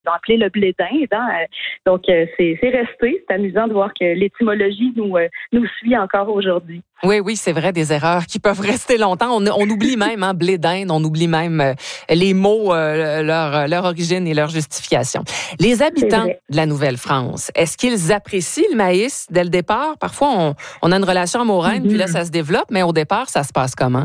ont appelé le blé d'Inde. Hein? Donc, c'est resté. C'est amusant de voir que l'étymologie nous suit encore aujourd'hui. Oui, c'est vrai, des erreurs qui peuvent rester longtemps. On oublie même, blé d'Inde, on oublie même les mots, leur origine et leur justification. Les habitants de la Nouvelle-France, est-ce qu'ils apprécient le maïs dès le départ? Parfois, on a une relation amoureuse, puis là, ça se développe, mais au départ, ça se passe comment?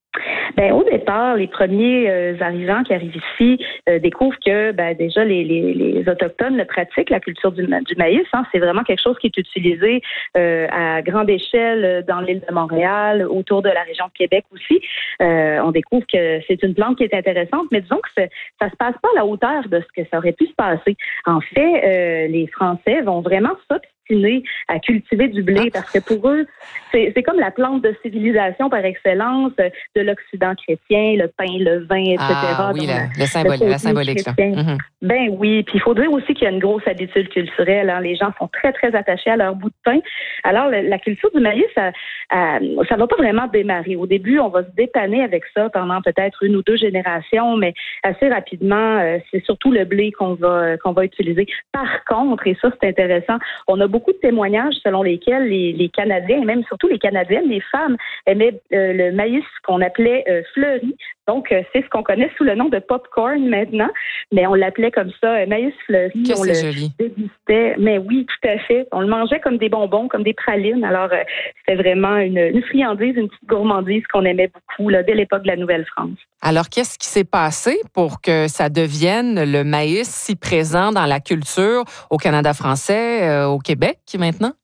Au départ, les premiers arrivants qui arrivent ici découvrent que déjà les Autochtones le pratiquent, la culture du maïs. Hein, c'est vraiment quelque chose qui est utilisé à grande échelle dans l'île de Montréal, autour de la région de Québec aussi. On découvre que c'est une plante qui est intéressante, mais disons que ça se passe pas à la hauteur de ce que ça aurait pu se passer. En fait, les Français vont vraiment s'obstiner à cultiver du blé parce que pour eux, c'est comme la plante de civilisation par excellence de l'Occident chrétien, le pain, le vin, etc. Ah oui, la symbolique. Là. Ben oui, puis il faut dire aussi qu'il y a une grosse habitude culturelle. Hein. Les gens sont très, très attachés à leur bout de pain. Alors, la culture du maïs, ça va pas vraiment démarrer. Au début, on va se dépanner avec ça pendant peut-être 1 ou 2 générations, mais assez rapidement, c'est surtout le blé qu'on va utiliser. Par contre, et ça, c'est intéressant, on a beaucoup de témoignages selon lesquels les Canadiens, et même surtout les Canadiennes, les femmes, aimaient le maïs qu'on appelait fleuri. Donc, c'est ce qu'on connaît sous le nom de popcorn maintenant, mais on l'appelait comme ça, maïs fleuri. Que c'est joli. Dégustait. Mais oui, tout à fait. On le mangeait comme des bonbons, comme des pralines. Alors, c'était vraiment une friandise, une petite gourmandise qu'on aimait beaucoup là, dès l'époque de la Nouvelle-France. Alors, qu'est-ce qui s'est passé pour que ça devienne le maïs si présent dans la culture au Canada français, au Québec maintenant?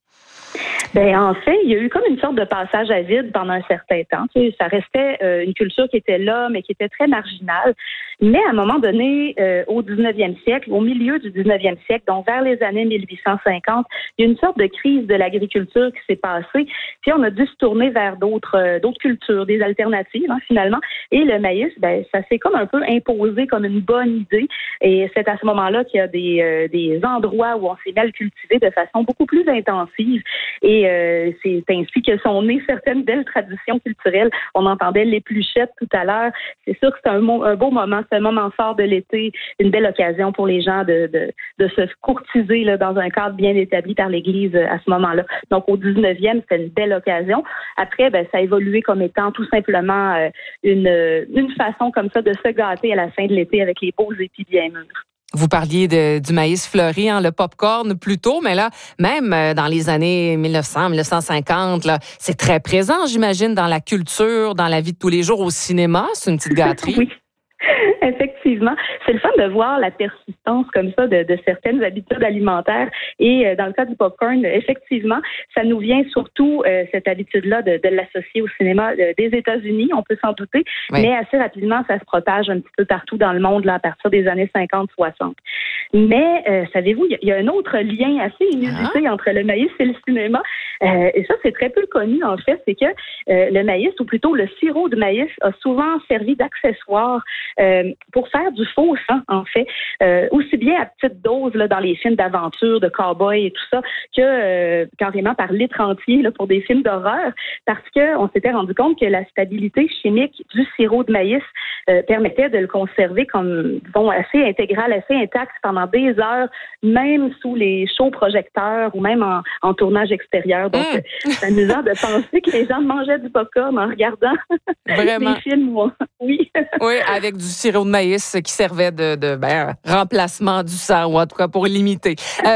En fait, il y a eu comme une sorte de passage à vide pendant un certain temps. Tu sais, ça restait une culture qui était là, mais qui était très marginale. Mais à un moment donné, au 19e siècle, au milieu du 19e siècle, donc vers les années 1850, il y a une sorte de crise de l'agriculture qui s'est passée. Puis on a dû se tourner vers d'autres cultures, des alternatives finalement. Et le maïs, ça s'est comme un peu imposé comme une bonne idée. Et c'est à ce moment-là qu'il y a des endroits où on s'est mis à le cultiver de façon beaucoup plus intensive. Et c'est ainsi que sont nées certaines belles traditions culturelles. On entendait l'épluchette tout à l'heure. C'est sûr que c'est un beau moment, c'est un moment fort de l'été, une belle occasion pour les gens de se courtiser là, dans un cadre bien établi par l'Église à ce moment-là. Donc au 19e, c'était une belle occasion. Après, ça a évolué comme étant tout simplement une façon comme ça de se gâter à la fin de l'été avec les beaux épis bien mûrs. Vous parliez du maïs fleuri, le popcorn plus tôt, mais là, même dans les années 1900, 1950, là, c'est très présent, j'imagine, dans la culture, dans la vie de tous les jours, au cinéma. C'est une petite gâterie. Oui. Effectivement, c'est le fun de voir la persistance comme ça de certaines habitudes alimentaires et dans le cas du popcorn, effectivement, ça nous vient surtout cette habitude-là de l'associer au cinéma des États-Unis, on peut s'en douter, oui. Mais assez rapidement, ça se propage un petit peu partout dans le monde là, à partir des années 50-60. Mais savez-vous, il y a un autre lien assez inusité entre le maïs et le cinéma, et ça c'est très peu connu en fait, c'est que le maïs, ou plutôt le sirop de maïs, a souvent servi d'accessoire pour faire du faux sang, en fait, aussi bien à petite dose là, dans les films d'aventure, de cow-boy et tout ça, que carrément par litre entier là, pour des films d'horreur, parce qu'on s'était rendu compte que la stabilité chimique du sirop de maïs permettait de le conserver comme assez intégral, assez intact pendant des heures, même sous les chauds projecteurs ou même en tournage extérieur. Donc, c'est amusant de penser que les gens mangeaient du popcorn en regardant des films. Oui. Oui, avec du sirop de maïs qui servait de remplacement du sang, ou en tout cas pour limiter.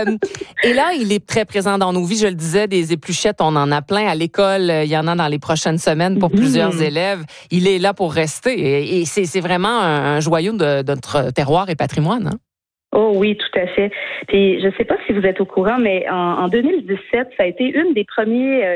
Et là, il est très présent dans nos vies. Je le disais, des épluchettes, on en a plein. À l'école, il y en a dans les prochaines semaines pour plusieurs élèves. Il est là pour rester. Et c'est vraiment un joyau de notre terroir et patrimoine. Hein? Oh oui, tout à fait. Puis je ne sais pas si vous êtes au courant, mais en 2017, ça a été un des premiers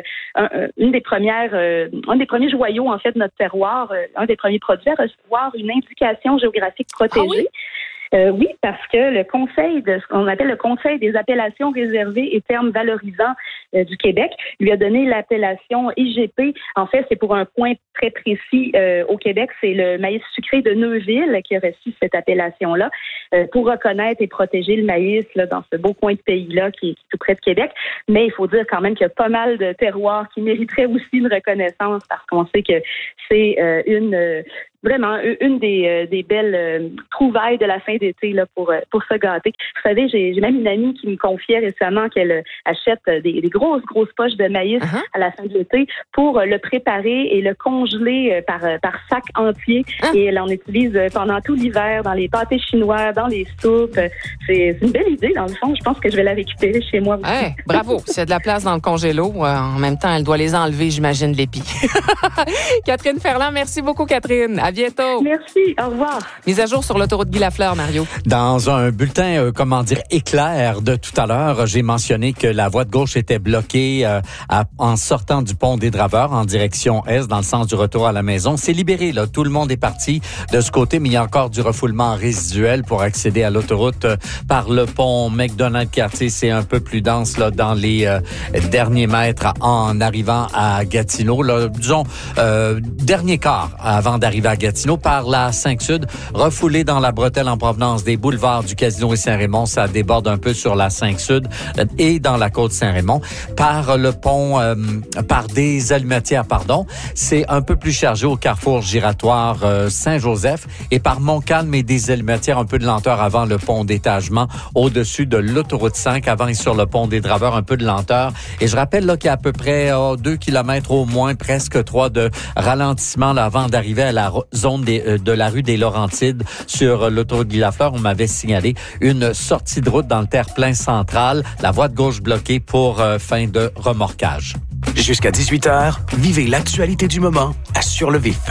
joyaux en fait de notre terroir, un des premiers produits à recevoir une indication géographique protégée. Ah oui? Oui, parce que le Conseil de ce qu'on appelle le Conseil des appellations réservées et termes valorisants du Québec lui a donné l'appellation IGP. En fait, c'est pour un point très précis au Québec, c'est le maïs sucré de Neuville qui a reçu cette appellation-là pour reconnaître et protéger le maïs là, dans ce beau coin de pays-là qui est tout près de Québec. Mais il faut dire quand même qu'il y a pas mal de terroirs qui mériteraient aussi une reconnaissance parce qu'on sait que c'est vraiment une des belles trouvailles de la fin d'été là pour se gâter. Vous savez, j'ai même une amie qui me confiait récemment qu'elle achète des grosses poches de maïs à la fin de l'été pour le préparer et le congeler par sac entier. Et elle en utilise pendant tout l'hiver dans les pâtés chinois, dans les soupes. C'est une belle idée, dans le fond. Je pense que je vais la récupérer chez moi aussi. Hey, bravo. S'il y a de la place dans le congélo, en même temps, elle doit les enlever, j'imagine, l'épi. Catherine Ferland, merci beaucoup, Catherine. À bientôt. Merci. Au revoir. Mise à jour sur l'autoroute Guy Lafleur, Mario. Dans un bulletin, éclair de tout à l'heure, j'ai mentionné que la voie de gauche était bloquée en sortant du pont des Draveurs en direction est, dans le sens du retour à la maison. C'est libéré, là. Tout le monde est parti de ce côté, mais il y a encore du refoulement résiduel pour accéder à l'autoroute par le pont McDonald-Cartier. C'est un peu plus dense là dans les derniers mètres en arrivant à Gatineau. Là, disons, dernier quart avant d'arriver à Gatineau par la 5-Sud, refoulé dans la bretelle en provenance des boulevards du Casino et Saint-Raymond. Ça déborde un peu sur la 5-Sud et dans la côte Saint-Raymond. Par le pont, par des Allumetières, c'est un peu plus chargé au carrefour giratoire Saint-Joseph et par Montcalm et des Allumetières, un peu de lenteur avant le pont d'étagement au-dessus de l'autoroute 5, avant et sur le pont des Draveurs, un peu de lenteur. Et je rappelle là qu'il y a à peu près 2 kilomètres au moins, presque 3 de ralentissement là, avant d'arriver à la zone de la rue des Laurentides sur l'autoroute Guy Lafleur. On m'avait signalé une sortie de route dans le terre-plein central, la voie de gauche bloquée pour fin de remorquage. Jusqu'à 18h, vivez l'actualité du moment à Sur le Vif.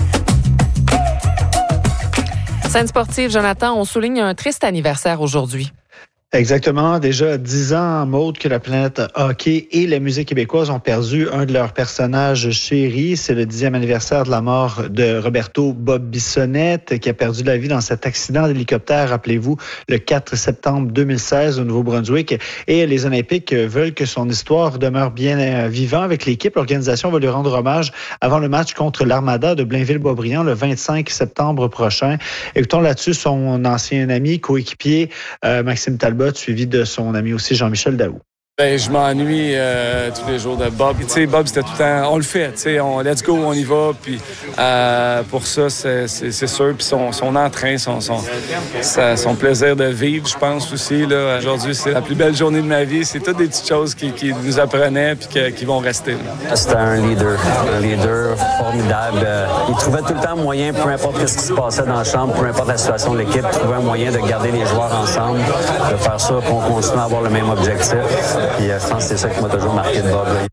Scène sportive, Jonathan, on souligne un triste anniversaire aujourd'hui. Exactement. Déjà 10 ans, Maude, que la planète hockey et la musique québécoise ont perdu un de leurs personnages chéris. C'est le 10e anniversaire de la mort de Roberto Bob Bissonnette, qui a perdu la vie dans cet accident d'hélicoptère, rappelez-vous, le 4 septembre 2016 au Nouveau-Brunswick. Et les Olympiques veulent que son histoire demeure bien vivante avec l'équipe. L'organisation va lui rendre hommage avant le match contre l'Armada de Blainville-Boisbriand le 25 septembre prochain. Écoutons là-dessus son ancien ami, coéquipier, Maxime Talbot, suivi de son ami aussi Jean-Michel Daou. Ben, je m'ennuie tous les jours de Bob. Tu sais, Bob, c'était tout le temps, on le fait, tu sais, let's go, on y va. Puis pour ça, c'est sûr. Puis son entrain, son plaisir de vivre, je pense aussi. Là, aujourd'hui, c'est la plus belle journée de ma vie. C'est toutes des petites choses qui nous apprenaient puis qui vont rester. Là. C'était un leader formidable. Il trouvait tout le temps moyen, peu importe ce qui se passait dans la chambre, peu importe la situation de l'équipe, il trouvait un moyen de garder les joueurs ensemble, de faire ça pour qu'on continue à avoir le même objectif. Puis je pense que c'est ça qui m'a toujours marqué de Bob. Là.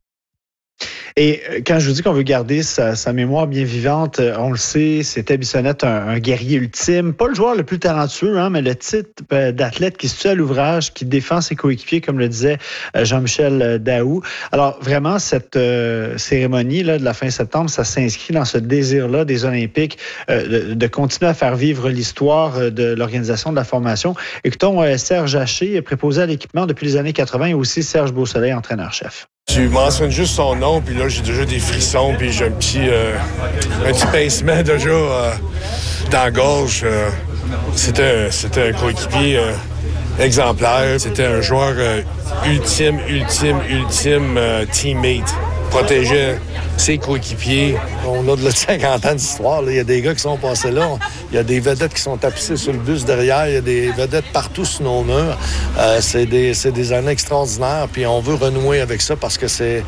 Et quand je vous dis qu'on veut garder sa mémoire bien vivante, on le sait, c'était Bissonnette un guerrier ultime. Pas le joueur le plus talentueux, mais le type d'athlète qui se tue à l'ouvrage, qui défend ses coéquipiers, comme le disait Jean-Michel Daou. Alors vraiment, cette cérémonie là de la fin septembre, ça s'inscrit dans ce désir-là des Olympiques de continuer à faire vivre l'histoire de l'organisation de la formation. Écoutons Serge Haché, préposé à l'équipement depuis les années 80, et aussi Serge Beausoleil, entraîneur-chef. Tu mentionnes juste son nom, puis là, j'ai déjà des frissons, puis j'ai un petit pincement déjà dans la gorge. C'était un coéquipier exemplaire. C'était un joueur ultime teammate. Protégeait ses coéquipiers. On a de la 50 ans d'histoire. Il y a des gars qui sont passés là. Il y a des vedettes qui sont tapissées sur le bus derrière. Il y a des vedettes partout sur nos murs. C'est des années extraordinaires. Puis on veut renouer avec ça parce que c'est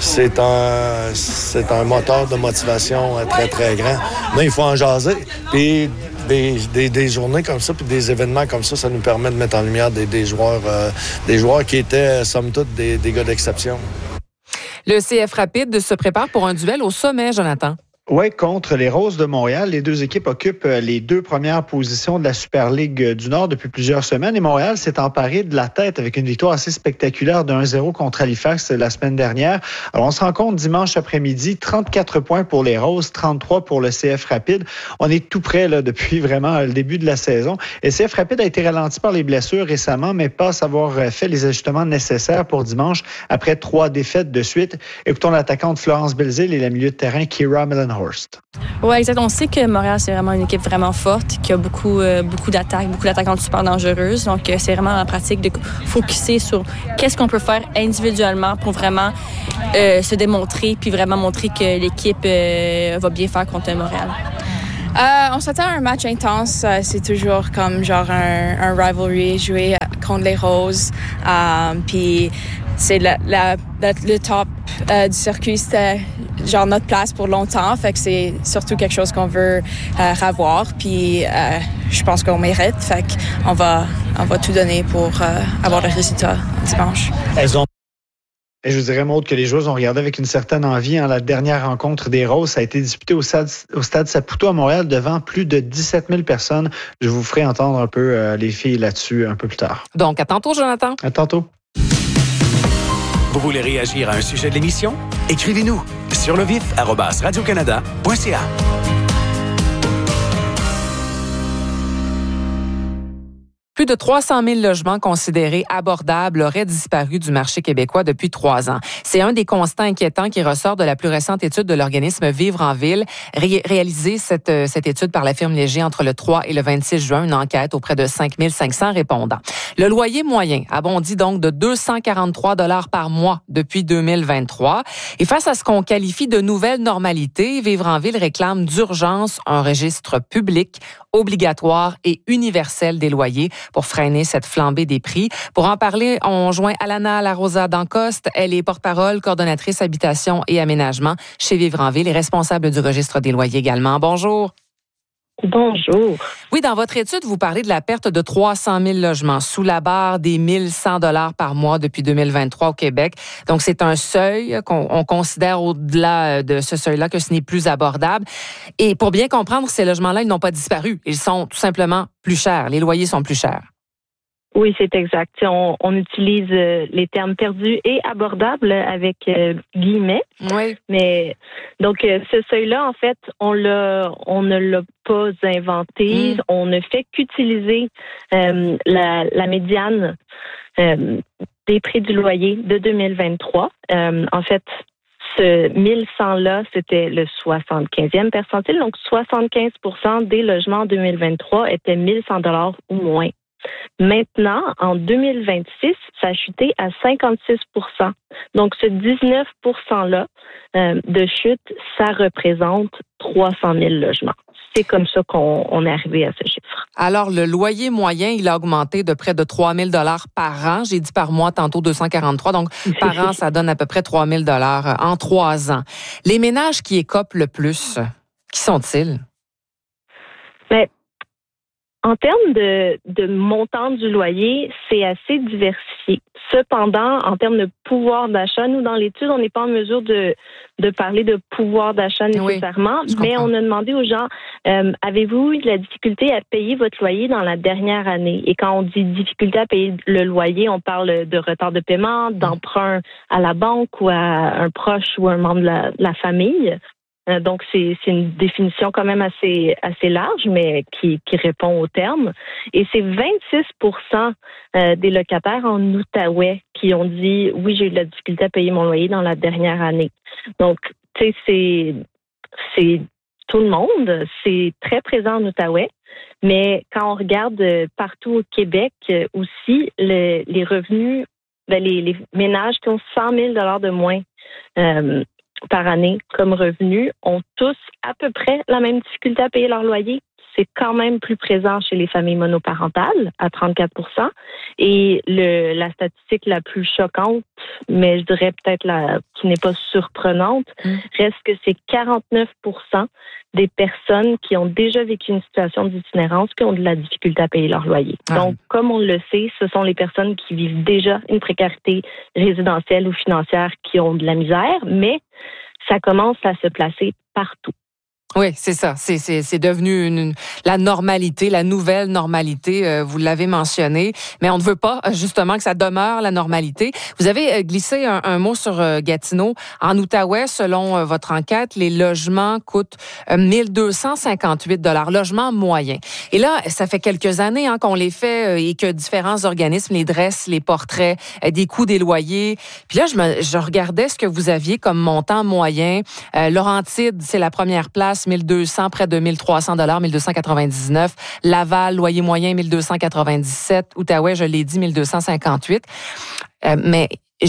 un moteur de motivation très, très grand. Mais il faut en jaser. Puis des journées comme ça, puis des événements comme ça nous permet de mettre en lumière des joueurs qui étaient, somme toute, des gars d'exception. Le CF Rapide se prépare pour un duel au sommet, Jonathan. Oui, contre les Roses de Montréal. Les deux équipes occupent les 2 premières positions de la Super Ligue du Nord depuis plusieurs semaines. Et Montréal s'est emparé de la tête avec une victoire assez spectaculaire de 1-0 contre Halifax la semaine dernière. Alors, on se rencontre dimanche après-midi. 34 points pour les Roses, 33 pour le CF Rapide. On est tout près là, depuis vraiment le début de la saison. Et le CF Rapide a été ralenti par les blessures récemment, mais pense avoir fait les ajustements nécessaires pour dimanche après 3 défaites de suite. Écoutons l'attaquante Florence Belzile et la milieu de terrain Kira Millenhorst. Oui, exact. On sait que Montréal, c'est vraiment une équipe vraiment forte, qui a beaucoup d'attaques, beaucoup d'attaquantes super dangereuses. Donc, c'est vraiment en pratique de focusser sur qu'est-ce qu'on peut faire individuellement pour vraiment se démontrer, puis vraiment montrer que l'équipe va bien faire contre Montréal. On s'attend à un match intense. C'est toujours comme genre un rivalry, jouer contre les Roses. Puis c'est le top du circuit, c'était genre notre place pour longtemps. Fait que c'est surtout quelque chose qu'on veut avoir. Puis je pense qu'on mérite. Fait qu'on va tout donner pour avoir le résultat dimanche. Et je vous dirais, Maude, que les joueurs ont regardé avec une certaine envie. La dernière rencontre des Roses a été disputée au stade Saputo à Montréal devant plus de 17 000 personnes. Je vous ferai entendre un peu les filles là-dessus un peu plus tard. Donc, à tantôt, Jonathan. À tantôt. Vous voulez réagir à un sujet de l'émission? Écrivez-nous sur @radiocanada.ca. Plus de 300 000 logements considérés abordables auraient disparu du marché québécois depuis 3 ans. C'est un des constats inquiétants qui ressort de la plus récente étude de l'organisme Vivre en Ville, réalisée cette étude par la firme Léger entre le 3 et le 26 juin, une enquête auprès de 5 500 répondants. Le loyer moyen a bondi donc de 243 $ par mois depuis 2023. Et face à ce qu'on qualifie de nouvelle normalité, Vivre en Ville réclame d'urgence un registre public, obligatoire et universel des loyers pour freiner cette flambée des prix. Pour en parler, on joint Alana Larosa d'Ancoste. Elle est porte-parole, coordonnatrice habitation et aménagement chez Vivre en Ville et responsable du registre des loyers également. Bonjour. Bonjour. Oui, dans votre étude, vous parlez de la perte de 300 000 logements sous la barre des 1 100 $ par mois depuis 2023 au Québec. Donc, c'est un seuil qu'on considère au-delà de ce seuil-là que ce n'est plus abordable. Et pour bien comprendre, ces logements-là, ils n'ont pas disparu. Ils sont tout simplement plus chers. Les loyers sont plus chers. Oui, c'est exact. On utilise les termes perdus et abordables avec guillemets. Oui. Mais donc ce seuil-là, en fait, on ne l'a pas inventé. On ne fait qu'utiliser la médiane des prix du loyer de 2023. En fait, ce 1100-là, c'était le 75e percentile. Donc, 75% des logements en 2023 étaient 1100 $ ou moins. Maintenant, en 2026, ça a chuté à 56%. Donc, ce 19%-là de chute, ça représente 300 000 logements. C'est comme ça qu'on est arrivé à ce chiffre. Alors, le loyer moyen, il a augmenté de près de 3 000 $ par an. J'ai dit par mois, tantôt 243. Donc, par an, ça donne à peu près 3 000 $ en 3 ans. Les ménages qui écopent le plus, qui sont-ils? Mais en termes de montant du loyer, c'est assez diversifié. Cependant, en termes de pouvoir d'achat, nous, dans l'étude, on n'est pas en mesure de parler de pouvoir d'achat nécessairement, mais on a demandé aux gens, avez-vous eu de la difficulté à payer votre loyer dans la dernière année? Et quand on dit difficulté à payer le loyer, on parle de retard de paiement, d'emprunt à la banque ou à un proche ou un membre de la famille. Donc, c'est une définition quand même assez large, mais qui répond au terme. Et c'est 26% des locataires en Outaouais qui ont dit « Oui, j'ai eu de la difficulté à payer mon loyer dans la dernière année ». Donc, tu sais, c'est tout le monde. C'est très présent en Outaouais. Mais quand on regarde partout au Québec aussi, les revenus, les ménages qui ont 100 000 $ de moins par année comme revenu ont tous à peu près la même difficulté à payer leur loyer. C'est quand même plus présent chez les familles monoparentales, à 34%. Et la statistique la plus choquante, mais je dirais peut-être qui n'est pas surprenante, reste que c'est 49% des personnes qui ont déjà vécu une situation d'itinérance qui ont de la difficulté à payer leur loyer. Donc, comme on le sait, ce sont les personnes qui vivent déjà une précarité résidentielle ou financière qui ont de la misère, mais ça commence à se placer partout. Oui, c'est ça. C'est devenu la normalité, la nouvelle normalité. Vous l'avez mentionné, mais on ne veut pas justement que ça demeure la normalité. Vous avez glissé un mot sur Gatineau. En Outaouais, selon votre enquête, les logements coûtent 1 258 $, logement moyen. Et là, ça fait quelques années qu'on les fait et que différents organismes les dressent, les portraits des coûts des loyers. Puis là, je regardais ce que vous aviez comme montant moyen. Laurentides, c'est la première place Bellechasse, 1200, près de 1300 $, 1299. Laval, loyer moyen, 1297. Outaouais, je l'ai dit, 1258. Mais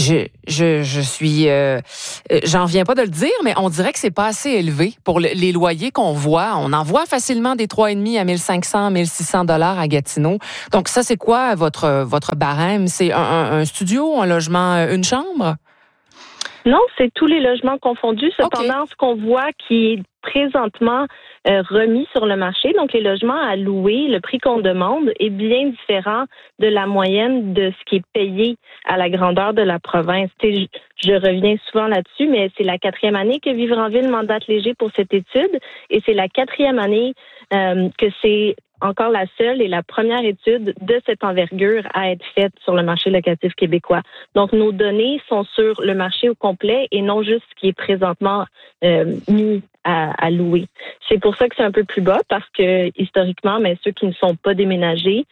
je suis, j'en viens pas de le dire, mais on dirait que c'est pas assez élevé pour les loyers qu'on voit. On en voit facilement des 3,5 à 1500, 1600 $ à Gatineau. Donc ça, c'est quoi votre barème? C'est un studio, un logement, une chambre? Non, c'est tous les logements confondus. Cependant, ce qu'on voit qui est présentement remis sur le marché, donc les logements à louer, le prix qu'on demande est bien différent de la moyenne de ce qui est payé à la grandeur de la province. Je reviens souvent là-dessus, mais c'est la 4e année que Vivre en ville mandate léger pour cette étude et c'est la 4e année que c'est encore la seule et la première étude de cette envergure à être faite sur le marché locatif québécois. Donc, nos données sont sur le marché au complet et non juste ce qui est présentement mis à louer. C'est pour ça que c'est un peu plus bas parce que, historiquement, mais ceux qui ne sont pas déménagés,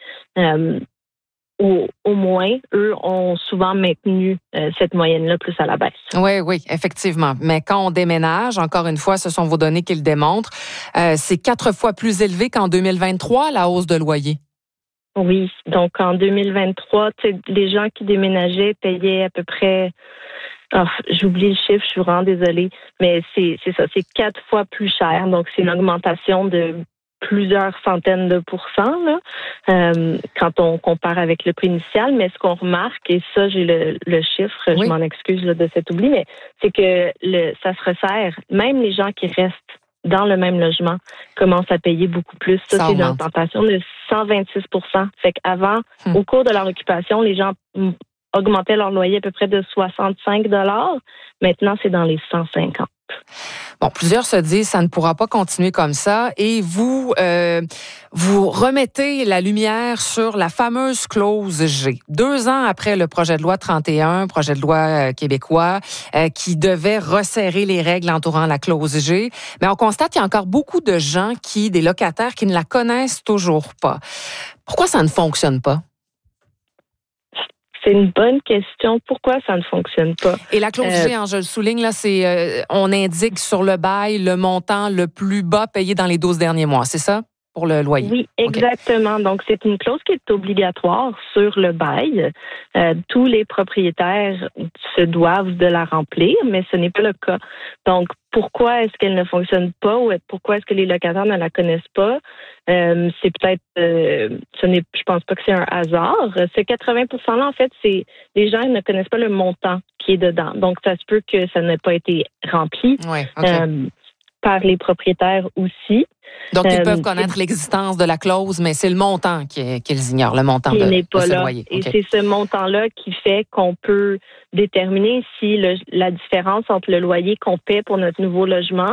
ou au moins, eux ont souvent maintenu cette moyenne-là plus à la baisse. Oui, effectivement. Mais quand on déménage, encore une fois, ce sont vos données qui le démontrent, c'est 4 fois plus élevé qu'en 2023, la hausse de loyer. Oui, donc en 2023, les gens qui déménageaient payaient à peu près... Oh, j'oublie le chiffre, je suis vraiment désolée, mais c'est ça, c'est 4 fois plus cher. Donc, c'est une augmentation de plusieurs centaines de pourcents là, quand on compare avec le prix initial. Mais ce qu'on remarque, et ça, j'ai le chiffre, je m'en excuse là, de cet oubli, mais c'est que ça se resserre. Même les gens qui restent dans le même logement commencent à payer beaucoup plus. Ça c'est une augmentation de 126 %. Fait qu'avant, au cours de leur occupation, les gens augmentaient leur loyer à peu près de 65 $. Maintenant, c'est dans les 150. Bon, plusieurs se disent ça ne pourra pas continuer comme ça et vous remettez la lumière sur la fameuse clause G. 2 ans après le projet de loi 31, projet de loi québécois qui devait resserrer les règles entourant la clause G, mais on constate qu'il y a encore beaucoup de gens des locataires qui ne la connaissent toujours pas. Pourquoi ça ne fonctionne pas? C'est une bonne question. Pourquoi ça ne fonctionne pas? Et la clause G, je le souligne, là, c'est on indique sur le bail le montant le plus bas payé dans les 12 derniers mois, c'est ça? Pour le loyer. Oui, exactement. Okay. Donc, c'est une clause qui est obligatoire sur le bail. Tous les propriétaires se doivent de la remplir, mais ce n'est pas le cas. Donc, pourquoi est-ce qu'elle ne fonctionne pas ou pourquoi est-ce que les locataires ne la connaissent pas? C'est peut-être, je pense pas que c'est un hasard. Ce 80 % là, en fait, c'est les gens ne connaissent pas le montant qui est dedans. Donc, ça se peut que ça n'ait pas été rempli. Ouais, okay. Par les propriétaires aussi. Donc, ils peuvent connaître l'existence de la clause, mais c'est le montant qu'ils ignorent, le montant de ce loyer. Et c'est ce montant-là qui fait qu'on peut déterminer si la différence entre le loyer qu'on paie pour notre nouveau logement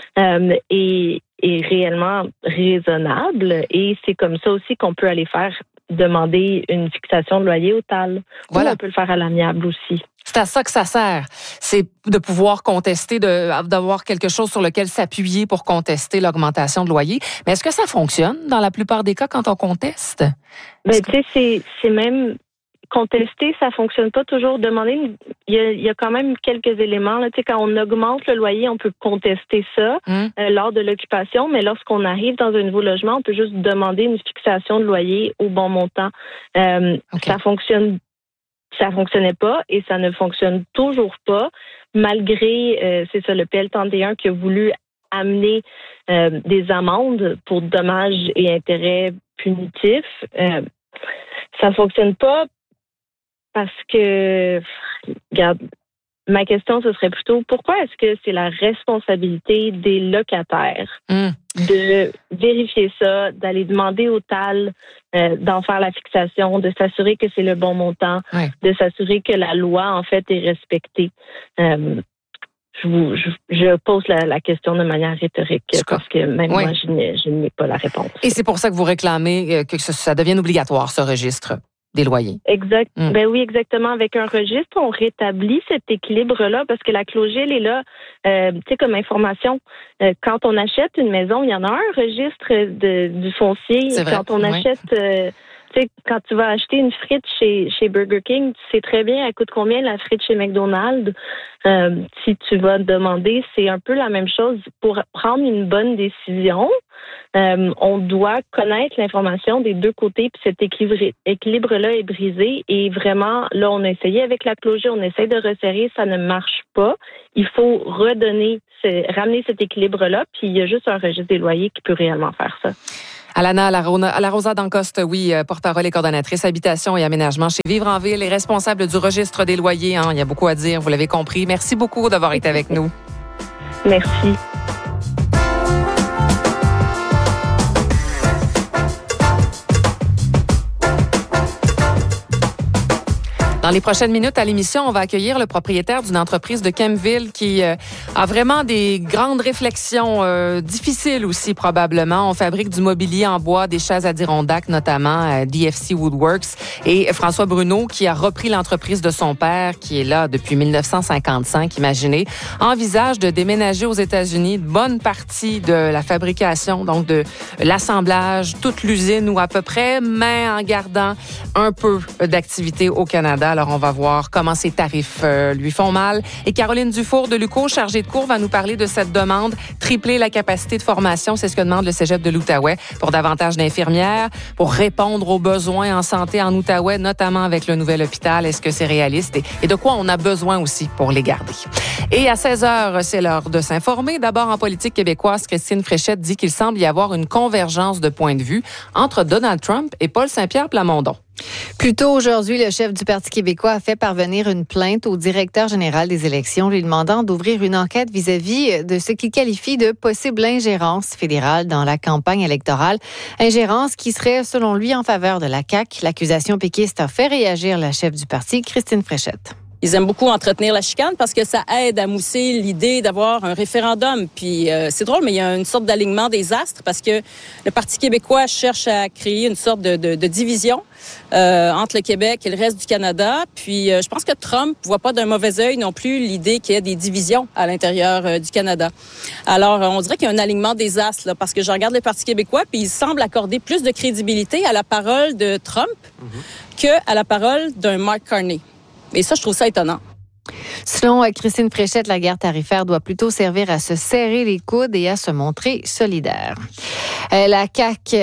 est réellement raisonnable. Et c'est comme ça aussi qu'on peut aller demander une fixation de loyer au TAL. Voilà. Ou on peut le faire à l'amiable aussi. C'est à ça que ça sert. C'est de pouvoir contester, d'avoir quelque chose sur lequel s'appuyer pour contester l'augmentation de loyer. Mais est-ce que ça fonctionne dans la plupart des cas quand on conteste? Ben, tu sais, c'est même contester, ça fonctionne pas toujours. Demander, il y a quand même quelques éléments. Là. Tu sais, quand on augmente le loyer, on peut contester ça lors de l'occupation, mais lorsqu'on arrive dans un nouveau logement, on peut juste demander une fixation de loyer au bon montant. Ça fonctionnait pas et ça ne fonctionne toujours pas, malgré, c'est ça, le PL31 qui a voulu amener des amendes pour dommages et intérêts punitifs. Ça fonctionne pas parce que, regarde, ma question, ce serait plutôt, pourquoi est-ce que c'est la responsabilité des locataires de vérifier ça, d'aller demander au TAL d'en faire la fixation, de s'assurer que c'est le bon montant, de s'assurer que la loi, en fait, est respectée? Je pose la question de manière rhétorique parce que même moi, je n'ai pas la réponse. Et c'est pour ça que vous réclamez que ça devienne obligatoire, ce registre des loyers. Exact. Ben oui, exactement. Avec un registre, on rétablit cet équilibre-là parce que la clause G, elle est là, tu sais, comme information. Quand on achète une maison, il y en a un registre du foncier. C'est vrai. Quand on achète Tu sais, quand tu vas acheter une frite chez Burger King, tu sais très bien elle coûte combien la frite chez McDonald's. Si tu vas te demander, c'est un peu la même chose. Pour prendre une bonne décision, on doit connaître l'information des deux côtés, puis cet équilibre-là est brisé. Et vraiment, là, on a essayé avec la clôture, on essaie de resserrer, ça ne marche pas. Il faut ramener cet équilibre-là, puis il y a juste un registre des loyers qui peut réellement faire ça. Alana Larosa d'Ancoste, porte-parole et coordonnatrice habitation et aménagement chez Vivre en Ville et responsable du registre des loyers. Il y a beaucoup à dire, vous l'avez compris. Merci beaucoup d'avoir été avec nous. Merci. Dans les prochaines minutes à l'émission, on va accueillir le propriétaire d'une entreprise de Kempville qui a vraiment des grandes réflexions difficiles aussi probablement. On fabrique du mobilier en bois, des chaises Adirondack notamment, DFC Woodworks. Et François Bruno qui a repris l'entreprise de son père qui est là depuis 1955, imaginez, envisage de déménager aux États-Unis une bonne partie de la fabrication, donc de l'assemblage, toute l'usine ou à peu près, mais en gardant un peu d'activité au Canada. Alors, on va voir comment ces tarifs lui font mal. Et Caroline Dufour de l'UQO, chargée de cours, va nous parler de cette demande. Tripler la capacité de formation, c'est ce que demande le Cégep de l'Outaouais pour davantage d'infirmières, pour répondre aux besoins en santé en Outaouais, notamment avec le nouvel hôpital. Est-ce que c'est réaliste? Et de quoi on a besoin aussi pour les garder? Et à 16h, c'est l'heure de s'informer. D'abord, en politique québécoise, Christine Fréchette dit qu'il semble y avoir une convergence de points de vue entre Donald Trump et Paul Saint-Pierre Plamondon. Plus tôt aujourd'hui, le chef du Parti québécois a fait parvenir une plainte au directeur général des élections lui demandant d'ouvrir une enquête vis-à-vis de ce qu'il qualifie de possible ingérence fédérale dans la campagne électorale. Ingérence qui serait, selon lui, en faveur de la CAQ. L'accusation péquiste a fait réagir la chef du parti, Christine Fréchette. Ils aiment beaucoup entretenir la chicane parce que ça aide à mousser l'idée d'avoir un référendum. Puis c'est drôle, mais il y a une sorte d'alignement des astres parce que le Parti québécois cherche à créer une sorte de division entre le Québec et le reste du Canada. Puis je pense que Trump voit pas d'un mauvais œil non plus l'idée qu'il y ait des divisions à l'intérieur du Canada. Alors on dirait qu'il y a un alignement des astres là, parce que je regarde le Parti québécois puis il semble accorder plus de crédibilité à la parole de Trump que à la parole d'un Mark Carney. Et ça, je trouve ça étonnant. Selon Christine Fréchette, la guerre tarifaire doit plutôt servir à se serrer les coudes et à se montrer solidaire. La CAQ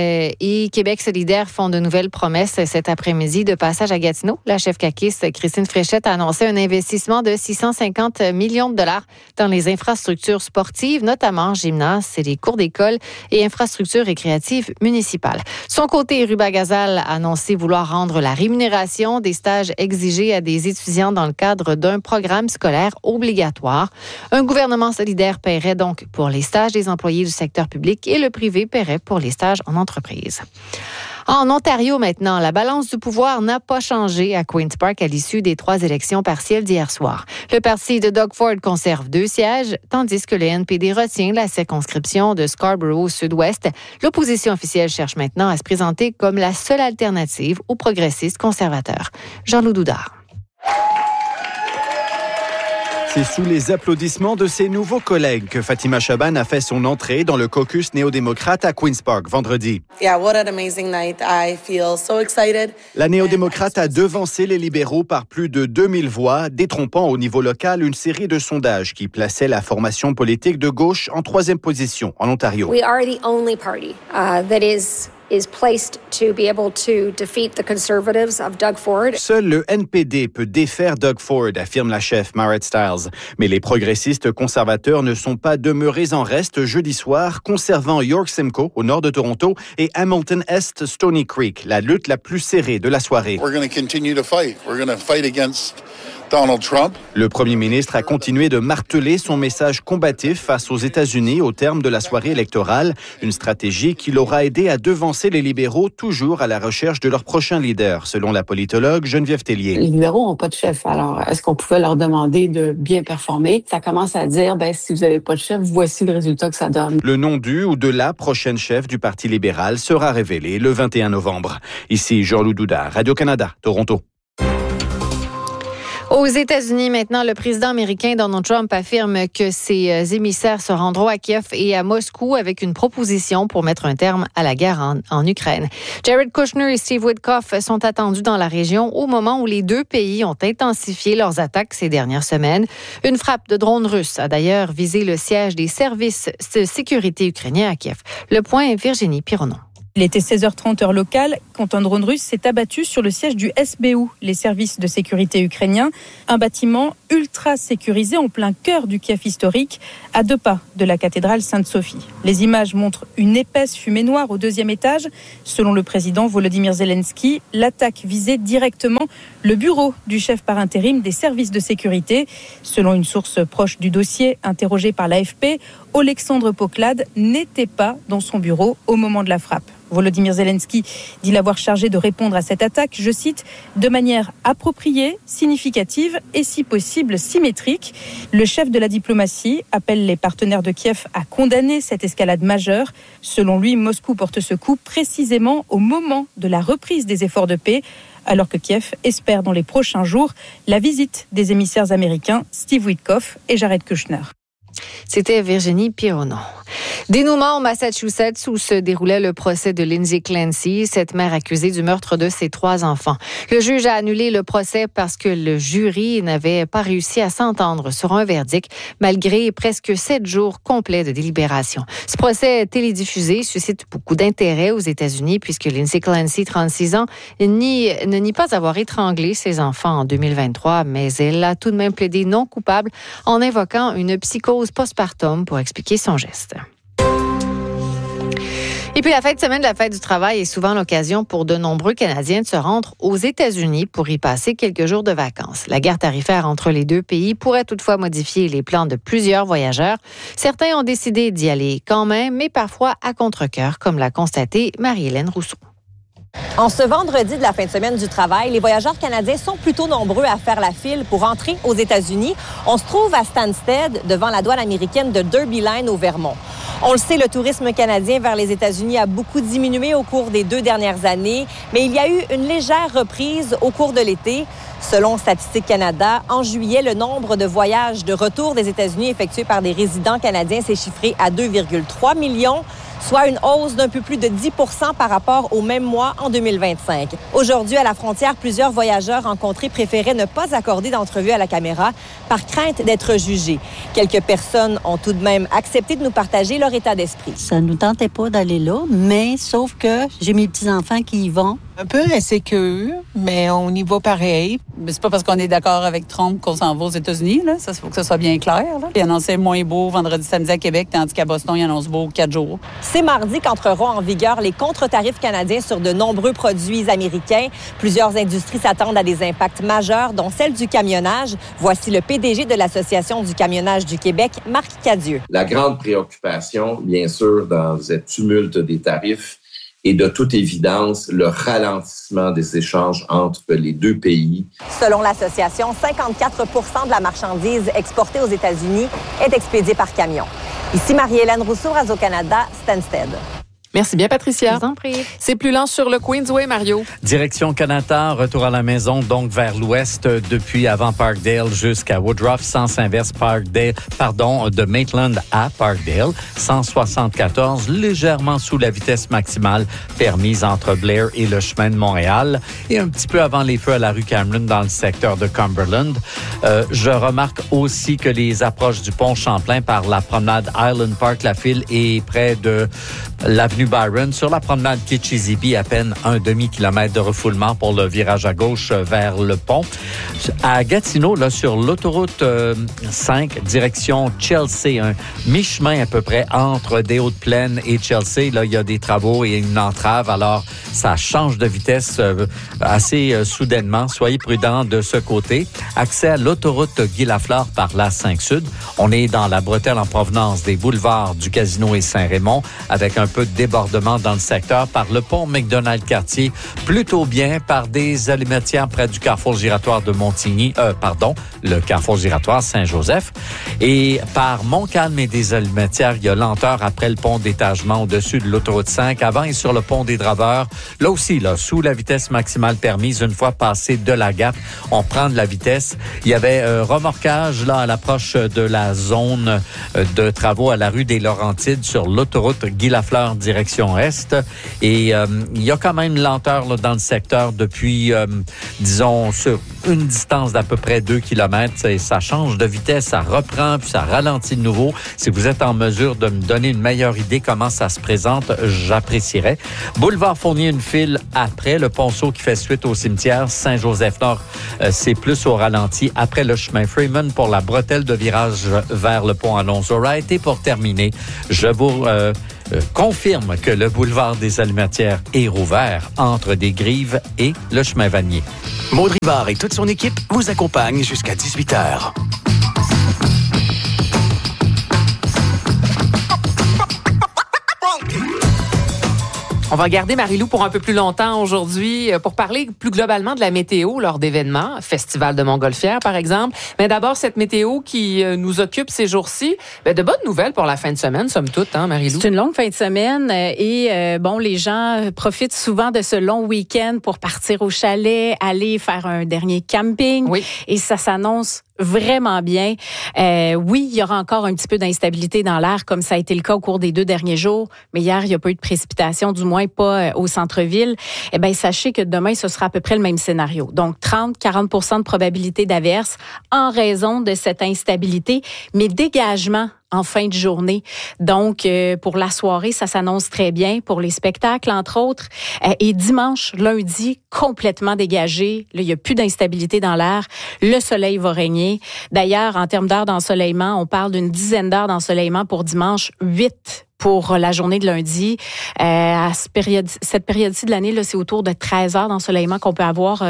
et Québec solidaire font de nouvelles promesses cet après-midi de passage à Gatineau. La chef caquiste Christine Fréchette a annoncé un investissement de 650 millions de dollars dans les infrastructures sportives, notamment gymnases et les cours d'école et infrastructures récréatives municipales. De son côté, Ruba Gazal a annoncé vouloir rendre la rémunération des stages exigés à des étudiants dans le cadre d'un programme scolaire obligatoire. Un gouvernement solidaire paierait donc pour les stages des employés du secteur public et le privé paierait pour les stages en entreprise. En Ontario maintenant, la balance du pouvoir n'a pas changé à Queen's Park à l'issue des 3 élections partielles d'hier soir. Le parti de Doug Ford conserve 2 sièges, tandis que le NPD retient la circonscription de Scarborough Sud-Ouest. L'opposition officielle cherche maintenant à se présenter comme la seule alternative aux progressistes conservateurs. Jean-Loup Doudard. C'est sous les applaudissements de ses nouveaux collègues que Fatima Chaban a fait son entrée dans le caucus néo-démocrate à Queen's Park vendredi. What an amazing night. I feel so excited. La néo-démocrate a devancé les libéraux par plus de 2000 voix, détrompant au niveau local une série de sondages qui plaçaient la formation politique de gauche en 3e position en Ontario. We are the only party that is placed to be able to defeat the Conservatives of Doug Ford. Seul le NPD peut défaire Doug Ford, affirme la chef Marit Stiles. Mais les progressistes conservateurs ne sont pas demeurés en reste jeudi soir, conservant York Simcoe au nord de Toronto et Hamilton Est Stony Creek, la lutte la plus serrée de la soirée. We're going to continue to fight. We're going to fight against Donald Trump. Le premier ministre a continué de marteler son message combatif face aux États-Unis au terme de la soirée électorale, une stratégie qui l'aura aidé à devancer les libéraux toujours à la recherche de leur prochain leader, selon la politologue Geneviève Tellier. Les libéraux n'ont pas de chef, alors est-ce qu'on pouvait leur demander de bien performer? Ça commence à dire, si vous n'avez pas de chef, voici le résultat que ça donne. Le nom du ou de la prochaine chef du Parti libéral sera révélé le 21 novembre. Ici Jean-Loup Doudard, Radio-Canada, Toronto. Aux États-Unis, maintenant, le président américain Donald Trump affirme que ses émissaires se rendront à Kiev et à Moscou avec une proposition pour mettre un terme à la guerre en Ukraine. Jared Kushner et Steve Witkoff sont attendus dans la région au moment où les deux pays ont intensifié leurs attaques ces dernières semaines. Une frappe de drones russes a d'ailleurs visé le siège des services de sécurité ukrainiens à Kiev. Le point, Virginie Pironneau. Il était 16h30 heure locale quand un drone russe s'est abattu sur le siège du SBU, les services de sécurité ukrainiens, un bâtiment ultra sécurisé en plein cœur du Kiev historique, à 2 pas de la cathédrale Sainte-Sophie. Les images montrent une épaisse fumée noire au 2e étage. Selon le président Volodymyr Zelensky, l'attaque visait directement le bureau du chef par intérim des services de sécurité. Selon une source proche du dossier, interrogée par l'AFP, Oleksandr Poklad n'était pas dans son bureau au moment de la frappe. Volodymyr Zelensky dit l'avoir chargé de répondre à cette attaque, je cite, de manière appropriée, significative et si possible symétrique. Le chef de la diplomatie appelle les partenaires de Kiev à condamner cette escalade majeure. Selon lui, Moscou porte ce coup précisément au moment de la reprise des efforts de paix, alors que Kiev espère dans les prochains jours la visite des émissaires américains Steve Witkoff et Jared Kushner. C'était Virginie Pironneau. Dénouement au Massachusetts où se déroulait le procès de Lindsay Clancy, cette mère accusée du meurtre de ses 3 enfants. Le juge a annulé le procès parce que le jury n'avait pas réussi à s'entendre sur un verdict malgré presque 7 jours complets de délibération. Ce procès télédiffusé suscite beaucoup d'intérêt aux États-Unis puisque Lindsay Clancy, 36 ans, ne nie pas avoir étranglé ses enfants en 2023, mais elle a tout de même plaidé non coupable en invoquant une psychose postpartum pour expliquer son geste. Et puis la fin de semaine de la fête du travail est souvent l'occasion pour de nombreux Canadiens de se rendre aux États-Unis pour y passer quelques jours de vacances. La guerre tarifaire entre les deux pays pourrait toutefois modifier les plans de plusieurs voyageurs. Certains ont décidé d'y aller quand même, mais parfois à contre-cœur, comme l'a constaté Marie-Hélène Rousseau. En ce vendredi de la fin de semaine du travail, les voyageurs canadiens sont plutôt nombreux à faire la file pour entrer aux États-Unis. On se trouve à Stansted, devant la douane américaine de Derby Line au Vermont. On le sait, le tourisme canadien vers les États-Unis a beaucoup diminué au cours des 2 dernières années, mais il y a eu une légère reprise au cours de l'été. Selon Statistique Canada, en juillet, le nombre de voyages de retour des États-Unis effectués par des résidents canadiens s'est chiffré à 2,3 millions, soit une hausse d'un peu plus de 10 % par rapport au même mois en 2025. Aujourd'hui, à la frontière, plusieurs voyageurs rencontrés préféraient ne pas accorder d'entrevue à la caméra par crainte d'être jugés. Quelques personnes ont tout de même accepté de nous partager leur état d'esprit. Ça ne nous tentait pas d'aller là, mais sauf que j'ai mes petits-enfants qui y vont. Un peu insécure, mais on y va pareil. Mais c'est pas parce qu'on est d'accord avec Trump qu'on s'en va aux États-Unis, là. Ça, il faut que ça soit bien clair, là. Il annonçait moins beau vendredi, samedi à Québec, tandis qu'à Boston, il annonce beau 4 jours. C'est mardi qu'entreront en vigueur les contre-tarifs canadiens sur de nombreux produits américains. Plusieurs industries s'attendent à des impacts majeurs, dont celle du camionnage. Voici le PDG de l'Association du camionnage du Québec, Marc Cadieux. La grande préoccupation, bien sûr, dans cette tumulte des tarifs, et de toute évidence, le ralentissement des échanges entre les deux pays. Selon l'association, 54 % de la marchandise exportée aux États-Unis est expédiée par camion. Ici Marie-Hélène Rousseau, Radio-Canada, Stansted. Merci bien, Patricia. Je vous en prie. C'est plus lent sur le Queensway, Mario. Direction Canada, retour à la maison, donc vers l'ouest, depuis avant Parkdale jusqu'à Woodruff, sens inverse de Maitland à Parkdale, 174, légèrement sous la vitesse maximale permise entre Blair et le chemin de Montréal, et un petit peu avant les feux à la rue Cameron dans le secteur de Cumberland. Je remarque aussi que les approches du pont Champlain par la promenade Island Park, la file est près de l'avenue Byron. Sur la promenade Kitchizibi, à peine un demi-kilomètre de refoulement pour le virage à gauche vers le pont. À Gatineau, là, sur l'autoroute 5, direction Chelsea, un mi-chemin à peu près entre des Hautes-Plaines et Chelsea. Là, il y a des travaux et une entrave, alors ça change de vitesse assez soudainement. Soyez prudents de ce côté. Accès à l'autoroute Guy-Lafleur par la 5 Sud. On est dans la bretelle en provenance des boulevards du Casino et Saint-Raymond avec un peu de débordement dans le secteur par le pont McDonald-Cartier, plutôt bien par des alimentières près du carrefour giratoire de Montigny, le carrefour giratoire Saint-Joseph, et par Montcalm et des alimentières, il y a lenteur après le pont d'étagement au-dessus de l'autoroute 5, avant et sur le pont des Draveurs, là aussi, sous la vitesse maximale permise, une fois passé de la gap, on prend de la vitesse. Il y avait remorquage là à l'approche de la zone de travaux à la rue des Laurentides sur l'autoroute Guy-Lafleur direction Est. Et il y a quand même lenteur là, dans le secteur depuis, disons, sur une distance d'à peu près 2 km. Et ça change de vitesse, ça reprend, puis ça ralentit de nouveau. Si vous êtes en mesure de me donner une meilleure idée comment ça se présente, j'apprécierais. Boulevard Fournier, une file après le ponceau qui fait suite au cimetière Saint-Joseph-Nord. C'est plus au ralenti après le chemin Freeman pour la bretelle de virage vers le pont Alonso-Wright. Et pour terminer, je vous confirme que le boulevard des Alimentières est rouvert entre des Grives et le chemin Vanier. Maud Rivard et toute son équipe vous accompagnent jusqu'à 18h. On va garder Marie-Lou pour un peu plus longtemps aujourd'hui pour parler plus globalement de la météo lors d'événements, Festival de Montgolfière par exemple. Mais d'abord, cette météo qui nous occupe ces jours-ci, de bonnes nouvelles pour la fin de semaine, somme toute, hein, Marie-Lou? C'est une longue fin de semaine et les gens profitent souvent de ce long week-end pour partir au chalet, aller faire un dernier camping. Oui. Et ça s'annonce vraiment bien. Oui, il y aura encore un petit peu d'instabilité dans l'air, comme ça a été le cas au cours des 2 derniers jours. Mais hier, il n'y a pas eu de précipitation, du moins pas au centre-ville. Sachez que demain, ce sera à peu près le même scénario. Donc, 30-40% de probabilité d'averse en raison de cette instabilité, mais dégagement en fin de journée. Donc, pour la soirée, ça s'annonce très bien pour les spectacles, entre autres. Et dimanche, lundi, complètement dégagé. Là, il n'y a plus d'instabilité dans l'air. Le soleil va régner. D'ailleurs, en termes d'heures d'ensoleillement, on parle d'une dizaine d'heures d'ensoleillement pour dimanche, 8 pour la journée de lundi. À cette période-ci de l'année, là, c'est autour de 13 heures d'ensoleillement qu'on peut avoir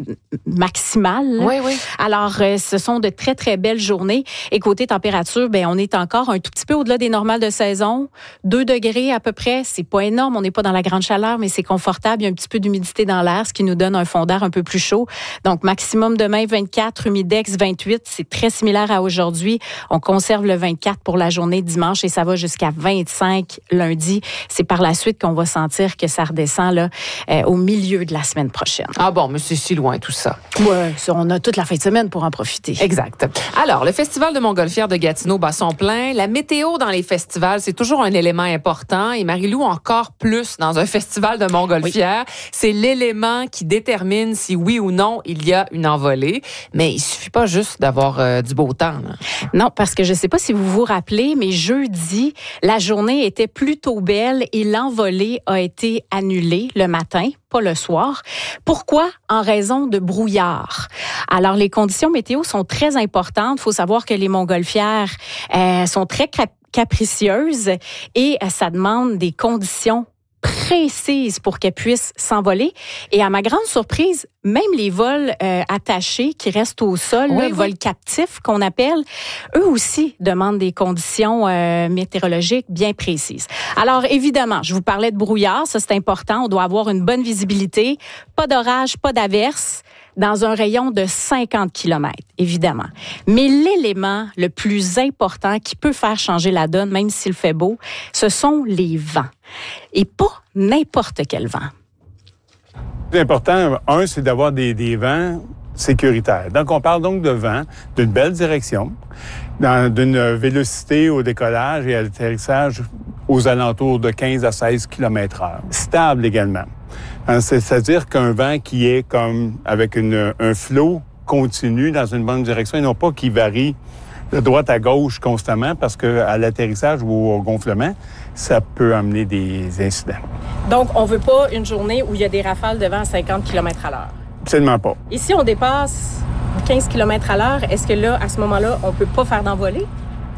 maximal. Oui, oui. Alors, ce sont de très, très belles journées. Et côté température, on est encore un tout petit peu au-delà des normales de saison. 2 degrés à peu près. C'est pas énorme. On n'est pas dans la grande chaleur, mais c'est confortable. Il y a un petit peu d'humidité dans l'air, ce qui nous donne un fond d'air un peu plus chaud. Donc, maximum demain, 24, humidex, 28. C'est très similaire à aujourd'hui. On conserve le 24 pour la journée dimanche et ça va jusqu'à 25 lundi. C'est par la suite qu'on va sentir que ça redescend là, au milieu de la semaine prochaine. Ah bon, mais c'est si loin tout ça. Ouais, on a toute la fin de semaine pour en profiter. Exact. Alors, le Festival de Montgolfière de Gatineau bat son plein. La météo dans les festivals, c'est toujours un élément important. Et Marie-Lou, encore plus dans un festival de Montgolfière. Oui. C'est l'élément qui détermine si oui ou non il y a une envolée. Mais il suffit pas juste d'avoir du beau temps. Là. Non, parce que je sais pas si vous vous rappelez, mais jeudi, la journée était plutôt belle et l'envolée a été annulée le matin, pas le soir. Pourquoi? En raison de brouillard. Alors, les conditions météo sont très importantes. Il faut savoir que les montgolfières sont très capricieuses et ça demande des conditions précises pour qu'elles puissent s'envoler. Et à ma grande surprise, même les vols attachés qui restent au sol, vols captifs qu'on appelle, eux aussi demandent des conditions météorologiques bien précises. Alors, évidemment, je vous parlais de brouillard, ça c'est important, on doit avoir une bonne visibilité, pas d'orage, pas d'averse, dans un rayon de 50 km, évidemment. Mais l'élément le plus important qui peut faire changer la donne, même s'il fait beau, ce sont les vents. Et pas n'importe quel vent. L'important, c'est d'avoir des vents sécuritaires. Donc, on parle donc de vent, d'une belle direction, d'une vélocité au décollage et à l'atterrissage aux alentours de 15 à 16 km/h. Stable également. C'est-à-dire qu'un vent qui est comme avec un flot continu dans une bonne direction et non pas qui varie de droite à gauche constamment parce qu'à l'atterrissage ou au gonflement, ça peut amener des incidents. Donc, on veut pas une journée où il y a des rafales de vent à 50 km/h? Absolument pas. Et si on dépasse 15 km/h, est-ce que là, à ce moment-là, on peut pas faire d'envolée?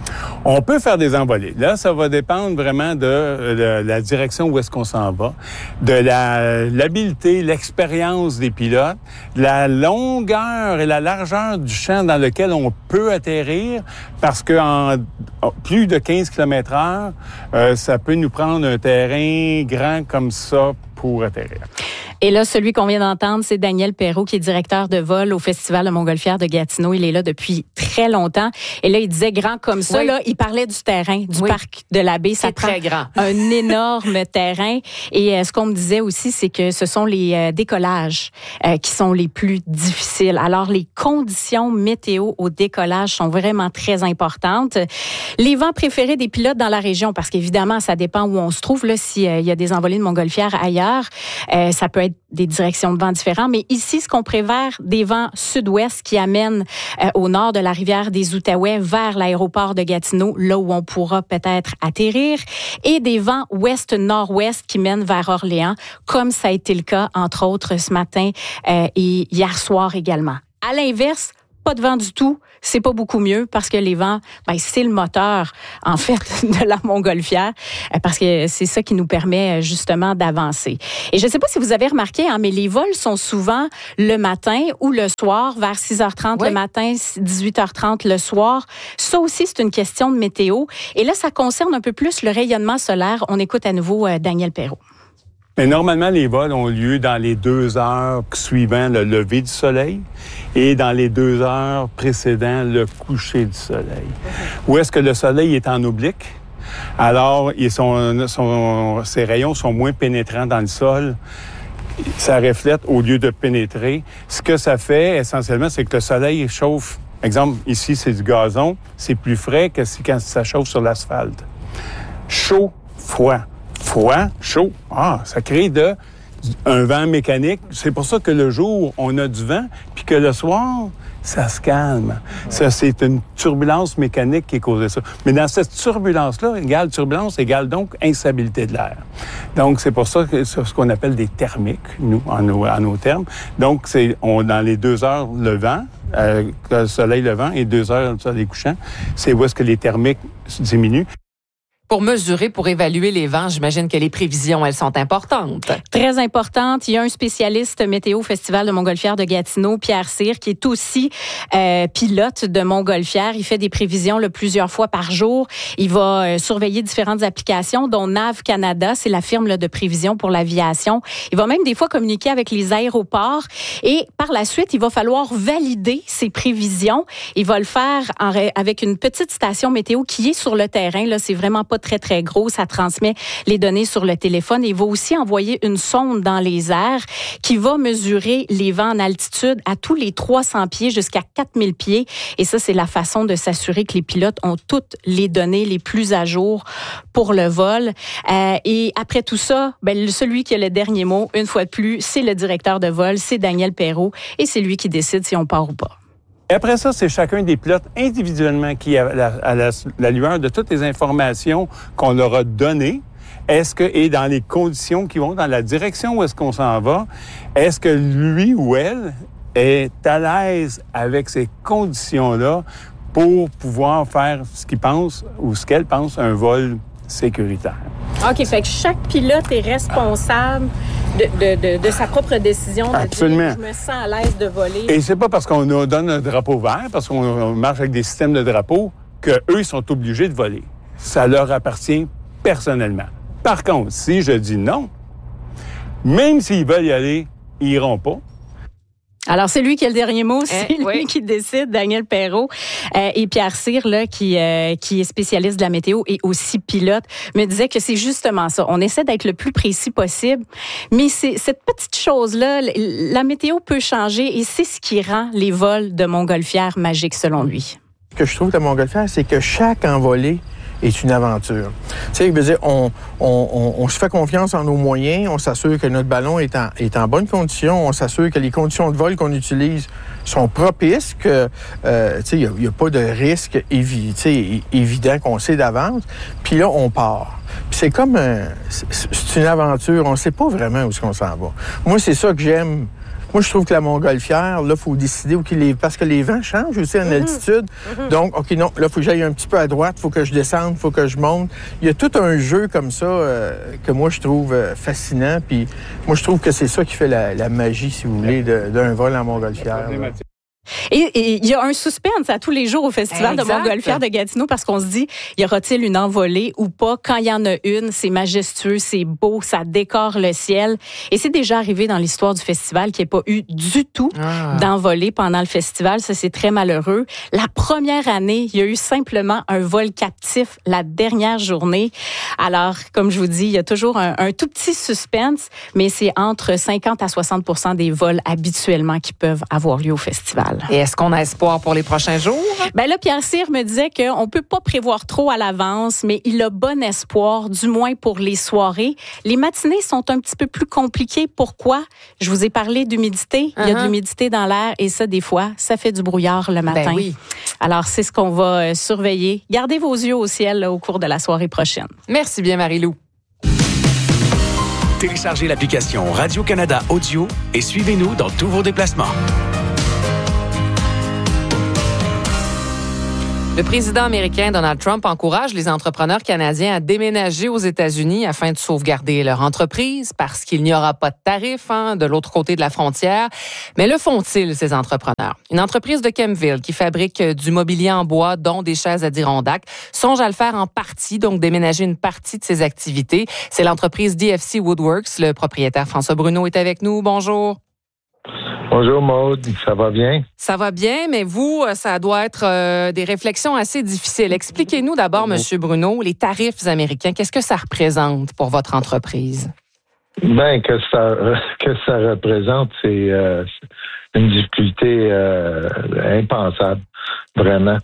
On peut faire des envolées. Là, ça va dépendre vraiment de la direction où est-ce qu'on s'en va, de l'habileté, l'expérience des pilotes, la longueur et la largeur du champ dans lequel on peut atterrir, parce qu'en plus de 15 km/h, ça peut nous prendre un terrain grand comme ça pour atterrir. Et là, celui qu'on vient d'entendre, c'est Daniel Perrault, qui est directeur de vol au Festival de Montgolfière de Gatineau. Il est là depuis très longtemps. Et là, il disait grand comme ça. Oui. Là, il parlait du terrain, du parc de la baie. Ça prend très grand. Un énorme terrain. Et ce qu'on me disait aussi, c'est que ce sont les décollages qui sont les plus difficiles. Alors, les conditions météo au décollage sont vraiment très importantes. Les vents préférés des pilotes dans la région, parce qu'évidemment, ça dépend où on se trouve. Là, s'il y a des envolées de montgolfière ailleurs, ça peut être des directions de vent différentes. Mais ici, ce qu'on préfère, des vents sud-ouest qui amènent au nord de la rivière des Outaouais vers l'aéroport de Gatineau, là où on pourra peut-être atterrir, et des vents ouest-nord-ouest qui mènent vers Orléans, comme ça a été le cas, entre autres, ce matin et hier soir également. À l'inverse, pas de vent du tout, c'est pas beaucoup mieux parce que les vents, c'est le moteur, en fait, de la montgolfière, parce que c'est ça qui nous permet justement d'avancer. Et je sais pas si vous avez remarqué, mais les vols sont souvent le matin ou le soir, vers 6h30 le matin, 18h30 le soir. Ça aussi, c'est une question de météo. Et là, ça concerne un peu plus le rayonnement solaire. On écoute à nouveau Daniel Perrault. Mais normalement, les vols ont lieu dans les 2 heures suivant le lever du soleil et dans les 2 heures précédant le coucher du soleil. Où est-ce que le soleil est en oblique? Alors, ses rayons sont moins pénétrants dans le sol. Ça reflète au lieu de pénétrer. Ce que ça fait, essentiellement, c'est que le soleil chauffe. Exemple, ici, c'est du gazon. C'est plus frais que quand ça chauffe sur l'asphalte. Chaud, froid. Froid, chaud, ça crée un vent mécanique. C'est pour ça que le jour, on a du vent, puis que le soir, ça se calme. Ça, c'est une turbulence mécanique qui est causée ça. Mais dans cette turbulence-là, turbulence égale donc instabilité de l'air. Donc, c'est pour ça que c'est ce qu'on appelle des thermiques, nous, en nos termes. Donc, dans les 2 heures levant, le soleil levant, et 2 heures le soleil couchant, c'est où est-ce que les thermiques diminuent. Pour mesurer, pour évaluer les vents, j'imagine que les prévisions, elles sont importantes. Très importantes. Il y a un spécialiste météo au Festival de Montgolfière de Gatineau, Pierre Cyr, qui est aussi pilote de montgolfière. Il fait des prévisions plusieurs fois par jour. Il va surveiller différentes applications, dont Nav Canada, c'est la firme de prévision pour l'aviation. Il va même des fois communiquer avec les aéroports. Et par la suite, il va falloir valider ces prévisions. Il va le faire avec une petite station météo qui est sur le terrain. Là, c'est vraiment pas très, très gros. Ça transmet les données sur le téléphone. Et il va aussi envoyer une sonde dans les airs qui va mesurer les vents en altitude à tous les 300 pieds jusqu'à 4000 pieds. Et ça, c'est la façon de s'assurer que les pilotes ont toutes les données les plus à jour pour le vol. Et après tout ça, celui qui a le dernier mot, une fois de plus, c'est le directeur de vol, c'est Daniel Perrault. Et c'est lui qui décide si on part ou pas. Et après ça, c'est chacun des pilotes individuellement qui, à la lueur de toutes les informations qu'on leur a données, et dans les conditions qui vont, dans la direction où est-ce qu'on s'en va, est-ce que lui ou elle est à l'aise avec ces conditions-là pour pouvoir faire ce qu'il pense ou ce qu'elle pense un vol sécuritaire. OK, fait que chaque pilote est responsable de sa propre décision. Absolument. De dire, je me sens à l'aise de voler. Et c'est pas parce qu'on nous donne un drapeau vert, parce qu'on marche avec des systèmes de drapeaux, qu'eux, ils sont obligés de voler. Ça leur appartient personnellement. Par contre, si je dis non, même s'ils veulent y aller, ils iront pas. Alors, c'est lui qui a le dernier mot, c'est lui qui décide, Daniel Perrault. Et Pierre Cyr, là, qui est spécialiste de la météo et aussi pilote, me disait que c'est justement ça. On essaie d'être le plus précis possible, mais c'est cette petite chose-là, la météo peut changer et c'est ce qui rend les vols de montgolfière magiques, selon lui. Ce que je trouve de montgolfière, c'est que chaque envolée est une aventure. Tu sais, je veux dire, on se fait confiance en nos moyens, on s'assure que notre ballon est en bonne condition, on s'assure que les conditions de vol qu'on utilise sont propices, que tu sais, il n'y a pas de risque évident qu'on sait d'avance. Puis là, on part. Puis c'est comme c'est une aventure, on ne sait pas vraiment où est-ce qu'on s'en va. Moi, c'est ça que j'aime Moi, je trouve que la montgolfière, là, il faut décider parce que les vents changent aussi en altitude. Donc, OK, non, là, il faut que j'aille un petit peu à droite, il faut que je descende, il faut que je monte. Il y a tout un jeu comme ça que moi, je trouve fascinant. Puis moi, je trouve que c'est ça qui fait la magie, si vous voulez, d'un vol en montgolfière. Et il y a un suspense à tous les jours au Festival de Montgolfière de Gatineau parce qu'on se dit, y aura-t-il une envolée ou pas? Quand il y en a une, c'est majestueux, c'est beau, ça décore le ciel. Et c'est déjà arrivé dans l'histoire du festival qu'il n'y ait pas eu du tout d'envolée pendant le festival. Ça, c'est très malheureux. La première année, il y a eu simplement un vol captif la dernière journée. Alors, comme je vous dis, il y a toujours un tout petit suspense, mais c'est entre 50 à 60% des vols habituellement qui peuvent avoir lieu au festival. Et est-ce qu'on a espoir pour les prochains jours? Ben là, Pierre Cyr me disait qu'on peut pas prévoir trop à l'avance, mais il a bon espoir, du moins pour les soirées. Les matinées sont un petit peu plus compliquées. Pourquoi? Je vous ai parlé d'humidité. Il y a de l'humidité dans l'air et ça, des fois, ça fait du brouillard le matin. Ben oui. Alors, c'est ce qu'on va surveiller. Gardez vos yeux au ciel là, au cours de la soirée prochaine. Merci bien, Marie-Lou. Téléchargez l'application Radio-Canada Audio et suivez-nous dans tous vos déplacements. Le président américain Donald Trump encourage les entrepreneurs canadiens à déménager aux États-Unis afin de sauvegarder leur entreprise parce qu'il n'y aura pas de tarifs de l'autre côté de la frontière. Mais le font-ils, ces entrepreneurs? Une entreprise de Kempville qui fabrique du mobilier en bois, dont des chaises Adirondack, songe à le faire en partie, donc déménager une partie de ses activités. C'est l'entreprise DFC Woodworks. Le propriétaire François Bruno est avec nous. Bonjour. Bonjour Maude, ça va bien? Ça va bien, mais vous, ça doit être des réflexions assez difficiles. Expliquez-nous d'abord, Monsieur Bruno, les tarifs américains, qu'est-ce que ça représente pour votre entreprise? Ben, que ça représente, c'est une difficulté impensable, vraiment.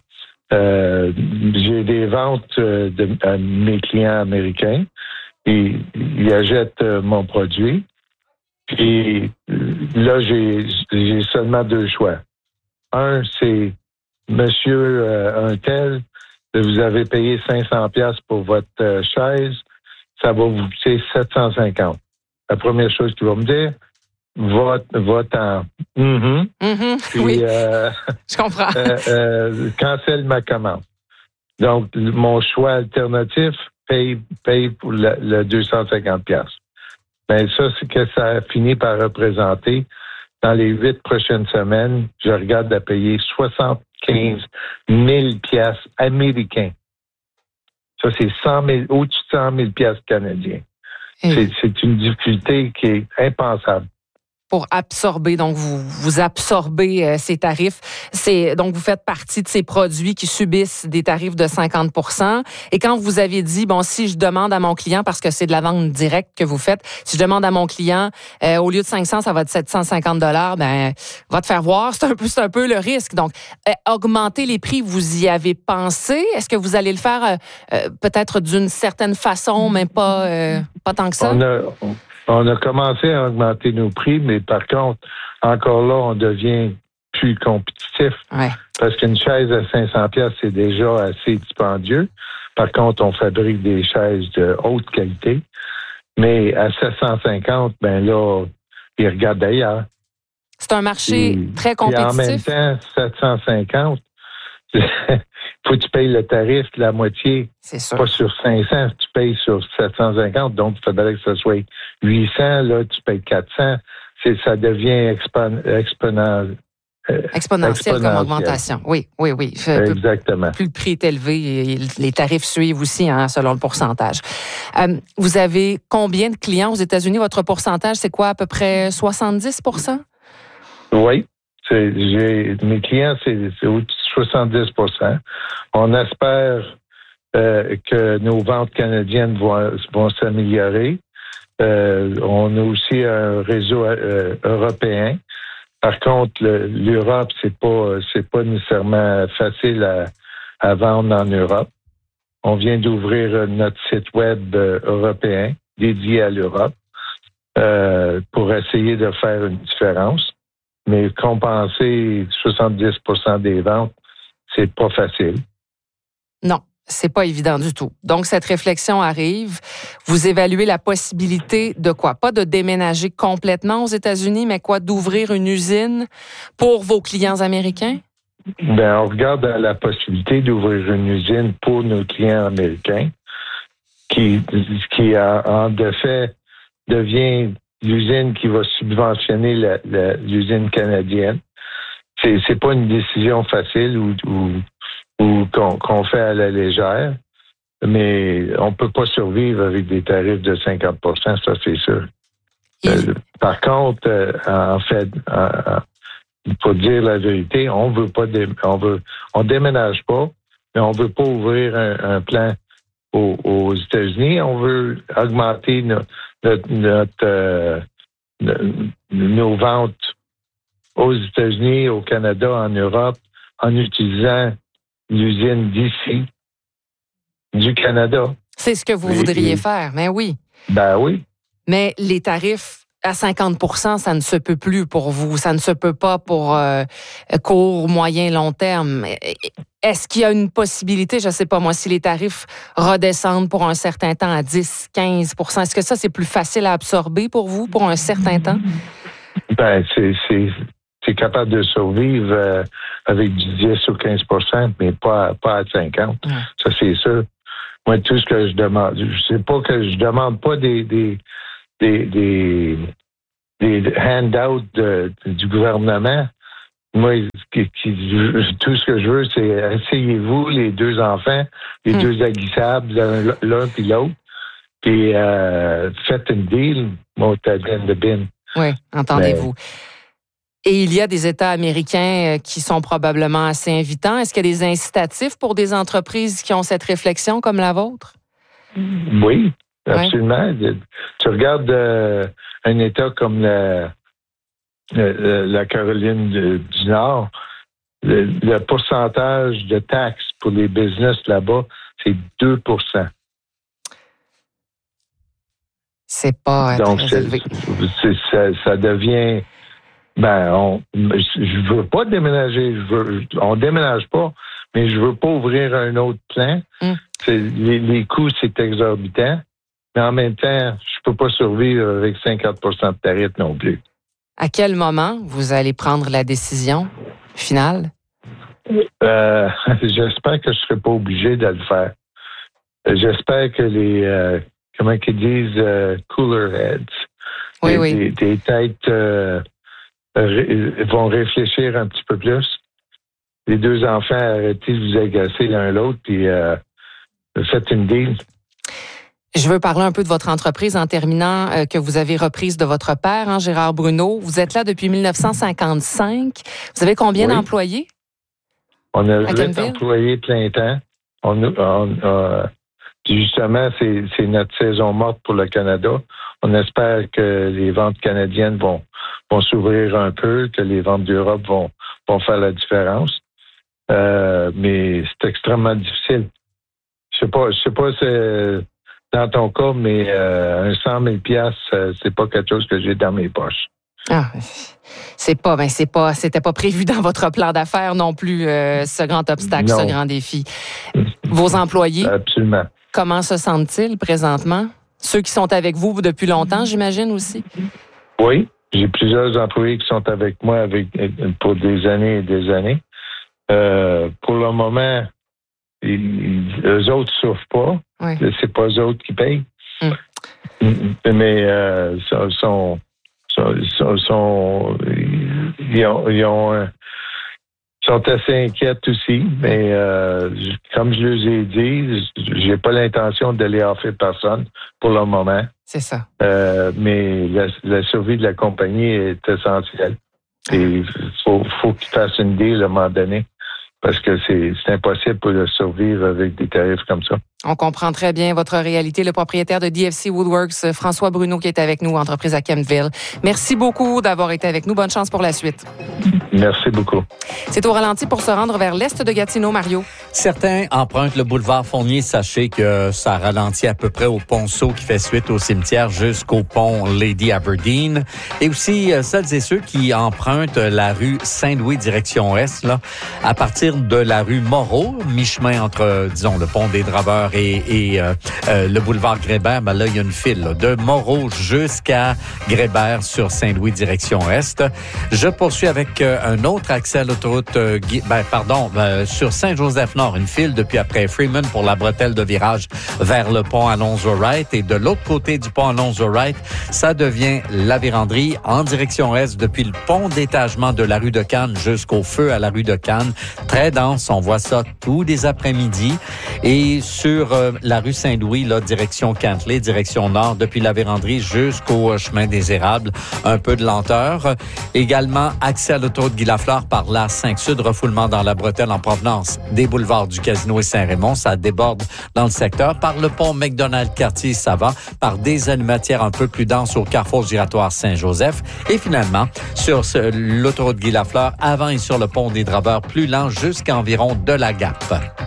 J'ai des ventes à mes clients américains, et ils achètent mon produit. Et là, j'ai seulement deux choix. Un, c'est Monsieur un tel, vous avez payé 500$ pour votre chaise, ça va vous coûter 750. La première chose qu'il va me dire, va-t'en. Puis, oui, je comprends. Cancelle ma commande. Donc, mon choix alternatif, paye pour le 250$. Ben ça, c'est que ça a fini par représenter dans les 8 prochaines semaines, je regarde à payer 75 000$ américains. Ça, c'est 100 000, au-dessus de 100 000$ canadiens. C'est une difficulté qui est impensable. Pour absorber, donc vous absorbez ces tarifs. Donc vous faites partie de ces produits qui subissent des tarifs de 50%. Et quand vous avez dit, bon, si je demande à mon client, parce que c'est de la vente directe que vous faites, si je demande à mon client, au lieu de 500, ça va être 750$, ben va te faire voir. C'est un peu le risque. Donc augmenter les prix, vous y avez pensé? Est-ce que vous allez le faire peut-être d'une certaine façon, mais pas tant que ça? On a commencé à augmenter nos prix, mais par contre, encore là, on devient plus compétitif. Ouais. Parce qu'une chaise à 500$, c'est déjà assez dispendieux. Par contre, on fabrique des chaises de haute qualité. Mais à 750$, ben là, ils regardent ailleurs. C'est un marché très compétitif. Et en même temps, 750$, faut que tu payes le tarif de la moitié. C'est sûr. Pas sur 500, tu payes sur 750. Donc, il faudrait que ce soit 800. Là, tu payes 400. Ça devient exponentiel comme augmentation. Oui. Exactement. Plus le prix est élevé, et les tarifs suivent aussi selon le pourcentage. Vous avez combien de clients aux États-Unis? Votre pourcentage, c'est quoi, à peu près 70%? Oui. Mes clients, c'est au-dessus de 70%. On espère que nos ventes canadiennes vont s'améliorer. On a aussi un réseau européen. Par contre, l'Europe, c'est pas nécessairement facile à vendre en Europe. On vient d'ouvrir notre site web européen dédié à l'Europe pour essayer de faire une différence. Mais compenser 70% des ventes, c'est pas facile. Non. c'est pas évident du tout. Donc, cette réflexion arrive. Vous évaluez la possibilité de quoi? Pas de déménager complètement aux États-Unis, mais quoi? D'ouvrir une usine pour vos clients américains? Ben, on regarde la possibilité d'ouvrir une usine pour nos clients américains qui en de fait, devient l'usine qui va subventionner l'usine canadienne. C'est pas une décision facile ou qu'on fait à la légère, mais on peut pas survivre avec des tarifs de 50 %, ça c'est sûr. Par contre, en fait, pour dire la vérité, on déménage pas, mais on veut pas ouvrir un plan aux États-Unis. On veut augmenter nos ventes aux États-Unis, au Canada, en Europe, en utilisant l'usine d'ici, du Canada. C'est ce que vous voudriez faire, mais oui. Ben oui. Mais les tarifs à 50 % ça ne se peut plus pour vous. Ça ne se peut pas pour court, moyen, long terme. Est-ce qu'il y a une possibilité, je ne sais pas moi, si les tarifs redescendent pour un certain temps à 10, 15 %, est-ce que ça, c'est plus facile à absorber pour vous pour un certain temps? Ben, c'est capable de survivre avec du 10 ou 15 %, mais pas à 50 %. Ça, c'est sûr. Moi, tout ce que je demande, je sais pas que je demande pas des handouts du gouvernement. Moi, tout ce que je veux, c'est asseyez-vous, les deux enfants, les deux aguissables, l'un puis l'autre, puis faites une deal, moi, t'as de bin. Oui, entendez-vous. Et il y a des États américains qui sont probablement assez invitants. Est-ce qu'il y a des incitatifs pour des entreprises qui ont cette réflexion comme la vôtre? Oui, absolument. Ouais. Tu regardes un État comme la Caroline du Nord, le pourcentage de taxes pour les business là-bas, c'est 2 %. C'est pas très élevé. Ça devient... Ben, je veux pas déménager. On déménage pas, mais je veux pas ouvrir un autre plan. Les coûts, c'est exorbitant. Mais en même temps, je peux pas survivre avec 50 % de tarifs non plus. À quel moment vous allez prendre la décision finale? J'espère que je serai pas obligé de le faire. J'espère que les, comment qu'ils disent, cooler heads, des têtes vont réfléchir un petit peu plus. Les deux enfants, arrêtez de vous agacer l'un l'autre, puis faites une deal. Je veux parler un peu de votre entreprise en terminant, que vous avez reprise de votre père, Gérard Bruno. Vous êtes là depuis 1955. Vous avez combien d'employés? On a 8 employés plein temps. Justement, c'est notre saison morte pour le Canada. On espère que les ventes canadiennes vont s'ouvrir un peu, que les ventes d'Europe vont faire la différence. Mais c'est extrêmement difficile. Je sais pas c'est dans ton cas, mais un 100 000 $, c'est pas quelque chose que j'ai dans mes poches. Ah, c'était pas prévu dans votre plan d'affaires non plus, ce grand obstacle, ce grand défi. Vos employés? Absolument. Comment se sentent-ils présentement? Ceux qui sont avec vous depuis longtemps, j'imagine aussi? Oui, j'ai plusieurs employés qui sont avec moi pour des années et des années. Pour le moment, eux autres ne souffrent pas. Oui. C'est pas eux autres qui payent. Mais sont assez inquiètes aussi, mais comme je les ai dit, j'ai pas l'intention de les offrir personne pour le moment. C'est ça. Mais la survie de la compagnie est essentielle. Et il faut qu'ils fassent une deal à un moment donné, parce que c'est impossible de survivre avec des tarifs comme ça. On comprend très bien votre réalité. Le propriétaire de DFC Woodworks, François Bruno, qui est avec nous, entreprise à Kemptville. Merci beaucoup d'avoir été avec nous. Bonne chance pour la suite. Merci beaucoup. C'est au ralenti pour se rendre vers l'est de Gatineau, Mario. Certains empruntent le boulevard Fournier. Sachez que ça ralentit à peu près au ponceau qui fait suite au cimetière jusqu'au pont Lady Aberdeen. Et aussi, celles et ceux qui empruntent la rue Saint-Louis, direction Est, là, à partir de la rue Moreau, mi-chemin entre, disons, le pont des Draveurs et le boulevard Grébert, ben là, il y a une file là, de Moreau jusqu'à Grébert sur Saint-Louis, direction Est. Je poursuis avec un autre accès à l'autoroute, sur Saint-Joseph-Nord, une file depuis après Freeman pour la bretelle de virage vers le pont Alonzo-Wright. Et de l'autre côté du pont Alonzo-Wright, ça devient la Vérandrie en direction Est depuis le pont d'étagement de la rue de Cannes jusqu'au feu à la rue de Cannes. Très dense, on voit ça tous les après-midi. Et sur la rue Saint-Louis, là, direction Cantley, direction Nord, depuis la Vérandrie jusqu'au chemin des Érables, un peu de lenteur. Également, accès à l'autoroute Guy-Lafleur par la 5 Sud, refoulement dans la bretelle en provenance des boulevards du Casino et Saint-Raymond. Ça déborde dans le secteur. Par le pont McDonald-Cartier, ça va. Par des animatières un peu plus denses au carrefour giratoire Saint-Joseph. Et finalement, sur l'autoroute Guy-Lafleur, avant et sur le pont des Draveurs, plus lent jusqu'à environ de la Gap.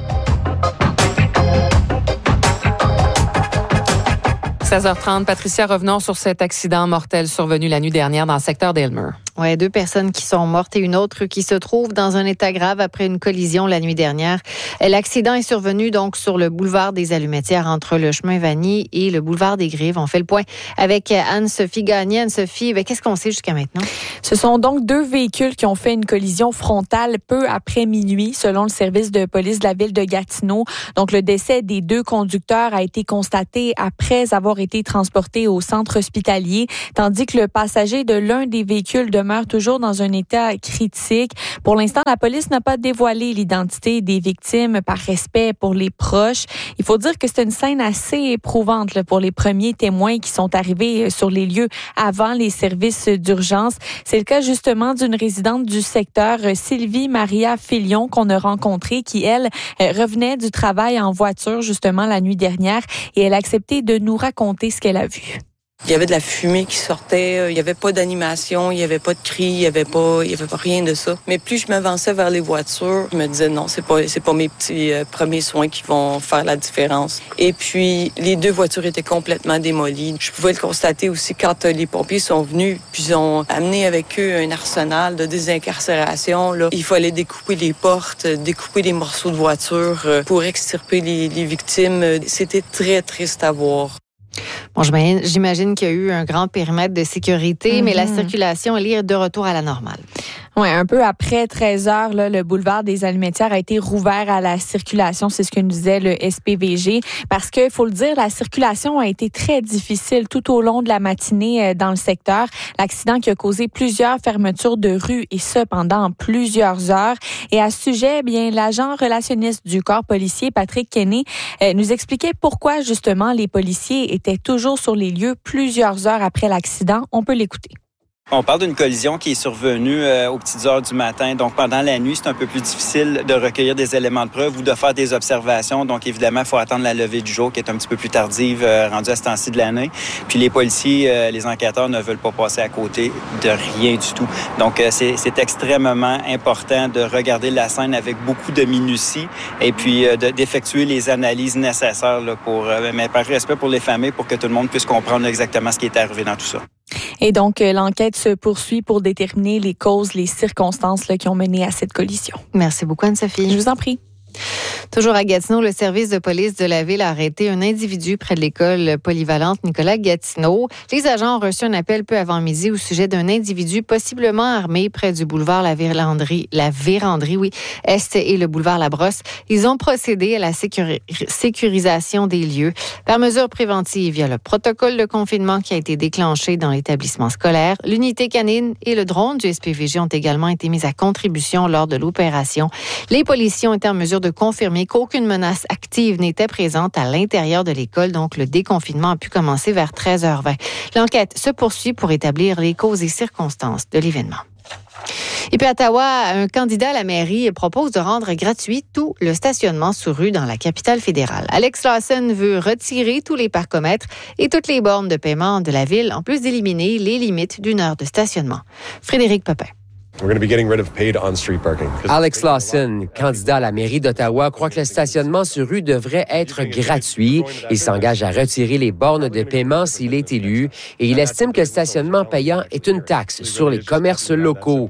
16h30, Patricia, revenons sur cet accident mortel survenu la nuit dernière dans le secteur d'Aylmer. Oui, 2 personnes qui sont mortes et une autre qui se trouve dans un état grave après une collision la nuit dernière. L'accident est survenu donc sur le boulevard des Allumetières entre le chemin Vanier et le boulevard des Grives. On fait le point avec Anne-Sophie Gagné. Anne-Sophie, qu'est-ce qu'on sait jusqu'à maintenant? Ce sont donc 2 véhicules qui ont fait une collision frontale peu après minuit, selon le service de police de la ville de Gatineau. Donc, le décès des 2 conducteurs a été constaté après avoir été transportés au centre hospitalier, tandis que le passager de l'un des véhicules demeure toujours dans un état critique. Pour l'instant, la police n'a pas dévoilé l'identité des victimes par respect pour les proches. Il faut dire que c'est une scène assez éprouvante là, pour les premiers témoins qui sont arrivés sur les lieux avant les services d'urgence. C'est le cas justement d'une résidente du secteur, Sylvie Maria Filion, qu'on a rencontrée, qui, elle, revenait du travail en voiture justement la nuit dernière et elle a accepté de nous raconter ce qu'elle a vu. Il y avait de la fumée qui sortait, il y avait pas d'animation, il y avait pas de cris, il y avait pas rien de ça. Mais plus je m'avançais vers les voitures, je me disais non, c'est pas mes petits premiers soins qui vont faire la différence. Et puis les 2 voitures étaient complètement démolies. Je pouvais le constater aussi quand les pompiers sont venus, puis ils ont amené avec eux un arsenal de désincarcération. Là, il fallait découper les portes, découper les morceaux de voiture pour extirper les victimes. C'était très triste à voir. Bon, j'imagine qu'il y a eu un grand périmètre de sécurité, mais la circulation, elle est de retour à la normale. Oui, un peu après 13 heures, là, le boulevard des Allumetières a été rouvert à la circulation. C'est ce que nous disait le SPVG. Parce que, faut le dire, la circulation a été très difficile tout au long de la matinée dans le secteur. L'accident qui a causé plusieurs fermetures de rues et ce pendant plusieurs heures. Et à ce sujet, bien, l'agent relationniste du corps policier, Patrick Kenney, nous expliquait pourquoi, justement, les policiers étaient toujours sur les lieux plusieurs heures après l'accident. On peut l'écouter. On parle d'une collision qui est survenue aux petites heures du matin. Donc, pendant la nuit, c'est un peu plus difficile de recueillir des éléments de preuve ou de faire des observations. Donc, évidemment, il faut attendre la levée du jour qui est un petit peu plus tardive, rendue à ce temps-ci de l'année. Puis, les policiers, les enquêteurs ne veulent pas passer à côté de rien du tout. Donc, c'est extrêmement important de regarder la scène avec beaucoup de minutie et puis d'effectuer les analyses nécessaires là, mais par respect pour les familles, pour que tout le monde puisse comprendre exactement ce qui est arrivé dans tout ça. Et donc, l'enquête se poursuit pour déterminer les causes, les circonstances là, qui ont mené à cette collision. Merci beaucoup, Anne-Sophie. Je vous en prie. Toujours à Gatineau, le service de police de la ville a arrêté un individu près de l'école polyvalente Nicolas-Gatineau. Les agents ont reçu un appel peu avant midi au sujet d'un individu possiblement armé près du boulevard La Vérandrie, Est et le boulevard La Brosse. Ils ont procédé à la sécurisation des lieux. Par mesure préventive, il y a le protocole de confinement qui a été déclenché dans l'établissement scolaire. L'unité canine et le drone du SPVG ont également été mis à contribution lors de l'opération. Les policiers ont été en mesure de confirmer qu'aucune menace active n'était présente à l'intérieur de l'école, donc le déconfinement a pu commencer vers 13h20. L'enquête se poursuit pour établir les causes et circonstances de l'événement. Et puis à Ottawa, un candidat à la mairie propose de rendre gratuit tout le stationnement sur rue dans la capitale fédérale. Alex Lawson veut retirer tous les parcomètres et toutes les bornes de paiement de la ville, en plus d'éliminer les limites d'une heure de stationnement. Frédéric Pepin. Alex Lawson, candidat à la mairie d'Ottawa, croit que le stationnement sur rue devrait être gratuit. Il s'engage à retirer les bornes de paiement s'il est élu et il estime que le stationnement payant est une taxe sur les commerces locaux.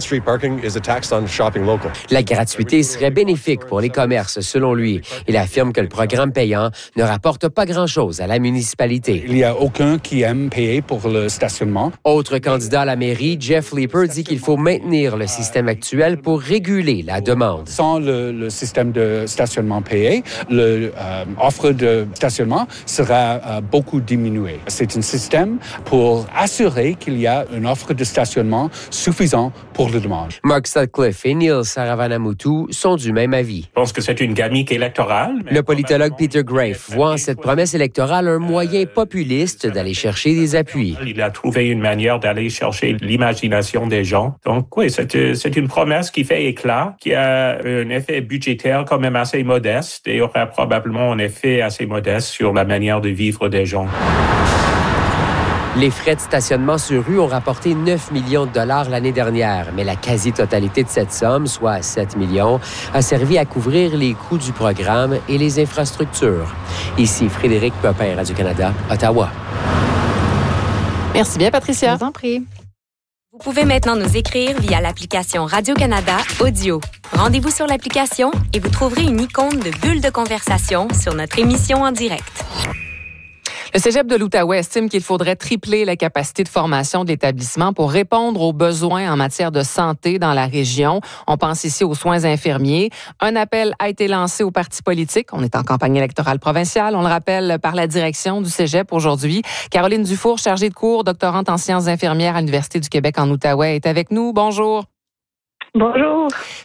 La gratuité serait bénéfique pour les commerces, selon lui. Il affirme que le programme payant ne rapporte pas grand-chose à la municipalité. Il n'y a aucun qui aime payer pour le stationnement. Autre candidat à la mairie, Jeff Leeper, dit qu'il faut maintenir le système actuel pour réguler la demande. Sans le système de stationnement payé, l'offre de stationnement sera beaucoup diminuée. C'est un système pour assurer qu'il y a une offre de stationnement suffisante pour la demande. Mark Sutcliffe et Neil Saravanamoutou sont du même avis. Je pense que c'est une gimmick électorale. Le politologue Peter Grafe voit en cette promesse électorale un moyen populiste d'aller chercher des appuis. Il a trouvé une manière d'aller chercher l'imagination des gens. Donc oui, c'est une promesse qui fait éclat, qui a un effet budgétaire quand même assez modeste et aura probablement un effet assez modeste sur la manière de vivre des gens. Les frais de stationnement sur rue ont rapporté 9 millions de dollars l'année dernière, mais la quasi-totalité de cette somme, soit 7 millions, a servi à couvrir les coûts du programme et les infrastructures. Ici Frédéric Pepin, Radio-Canada, Ottawa. Merci bien, Patricia. Je vous en prie. Vous pouvez maintenant nous écrire via l'application Radio-Canada Audio. Rendez-vous sur l'application et vous trouverez une icône de bulle de conversation sur notre émission en direct. Le Cégep de l'Outaouais estime qu'il faudrait tripler la capacité de formation de l'établissement pour répondre aux besoins en matière de santé dans la région. On pense ici aux soins infirmiers. Un appel a été lancé aux partis politiques. On est en campagne électorale provinciale. On le rappelle par la direction du Cégep aujourd'hui. Caroline Dufour, chargée de cours, doctorante en sciences infirmières à l'Université du Québec en Outaouais, est avec nous. Bonjour. Bonjour.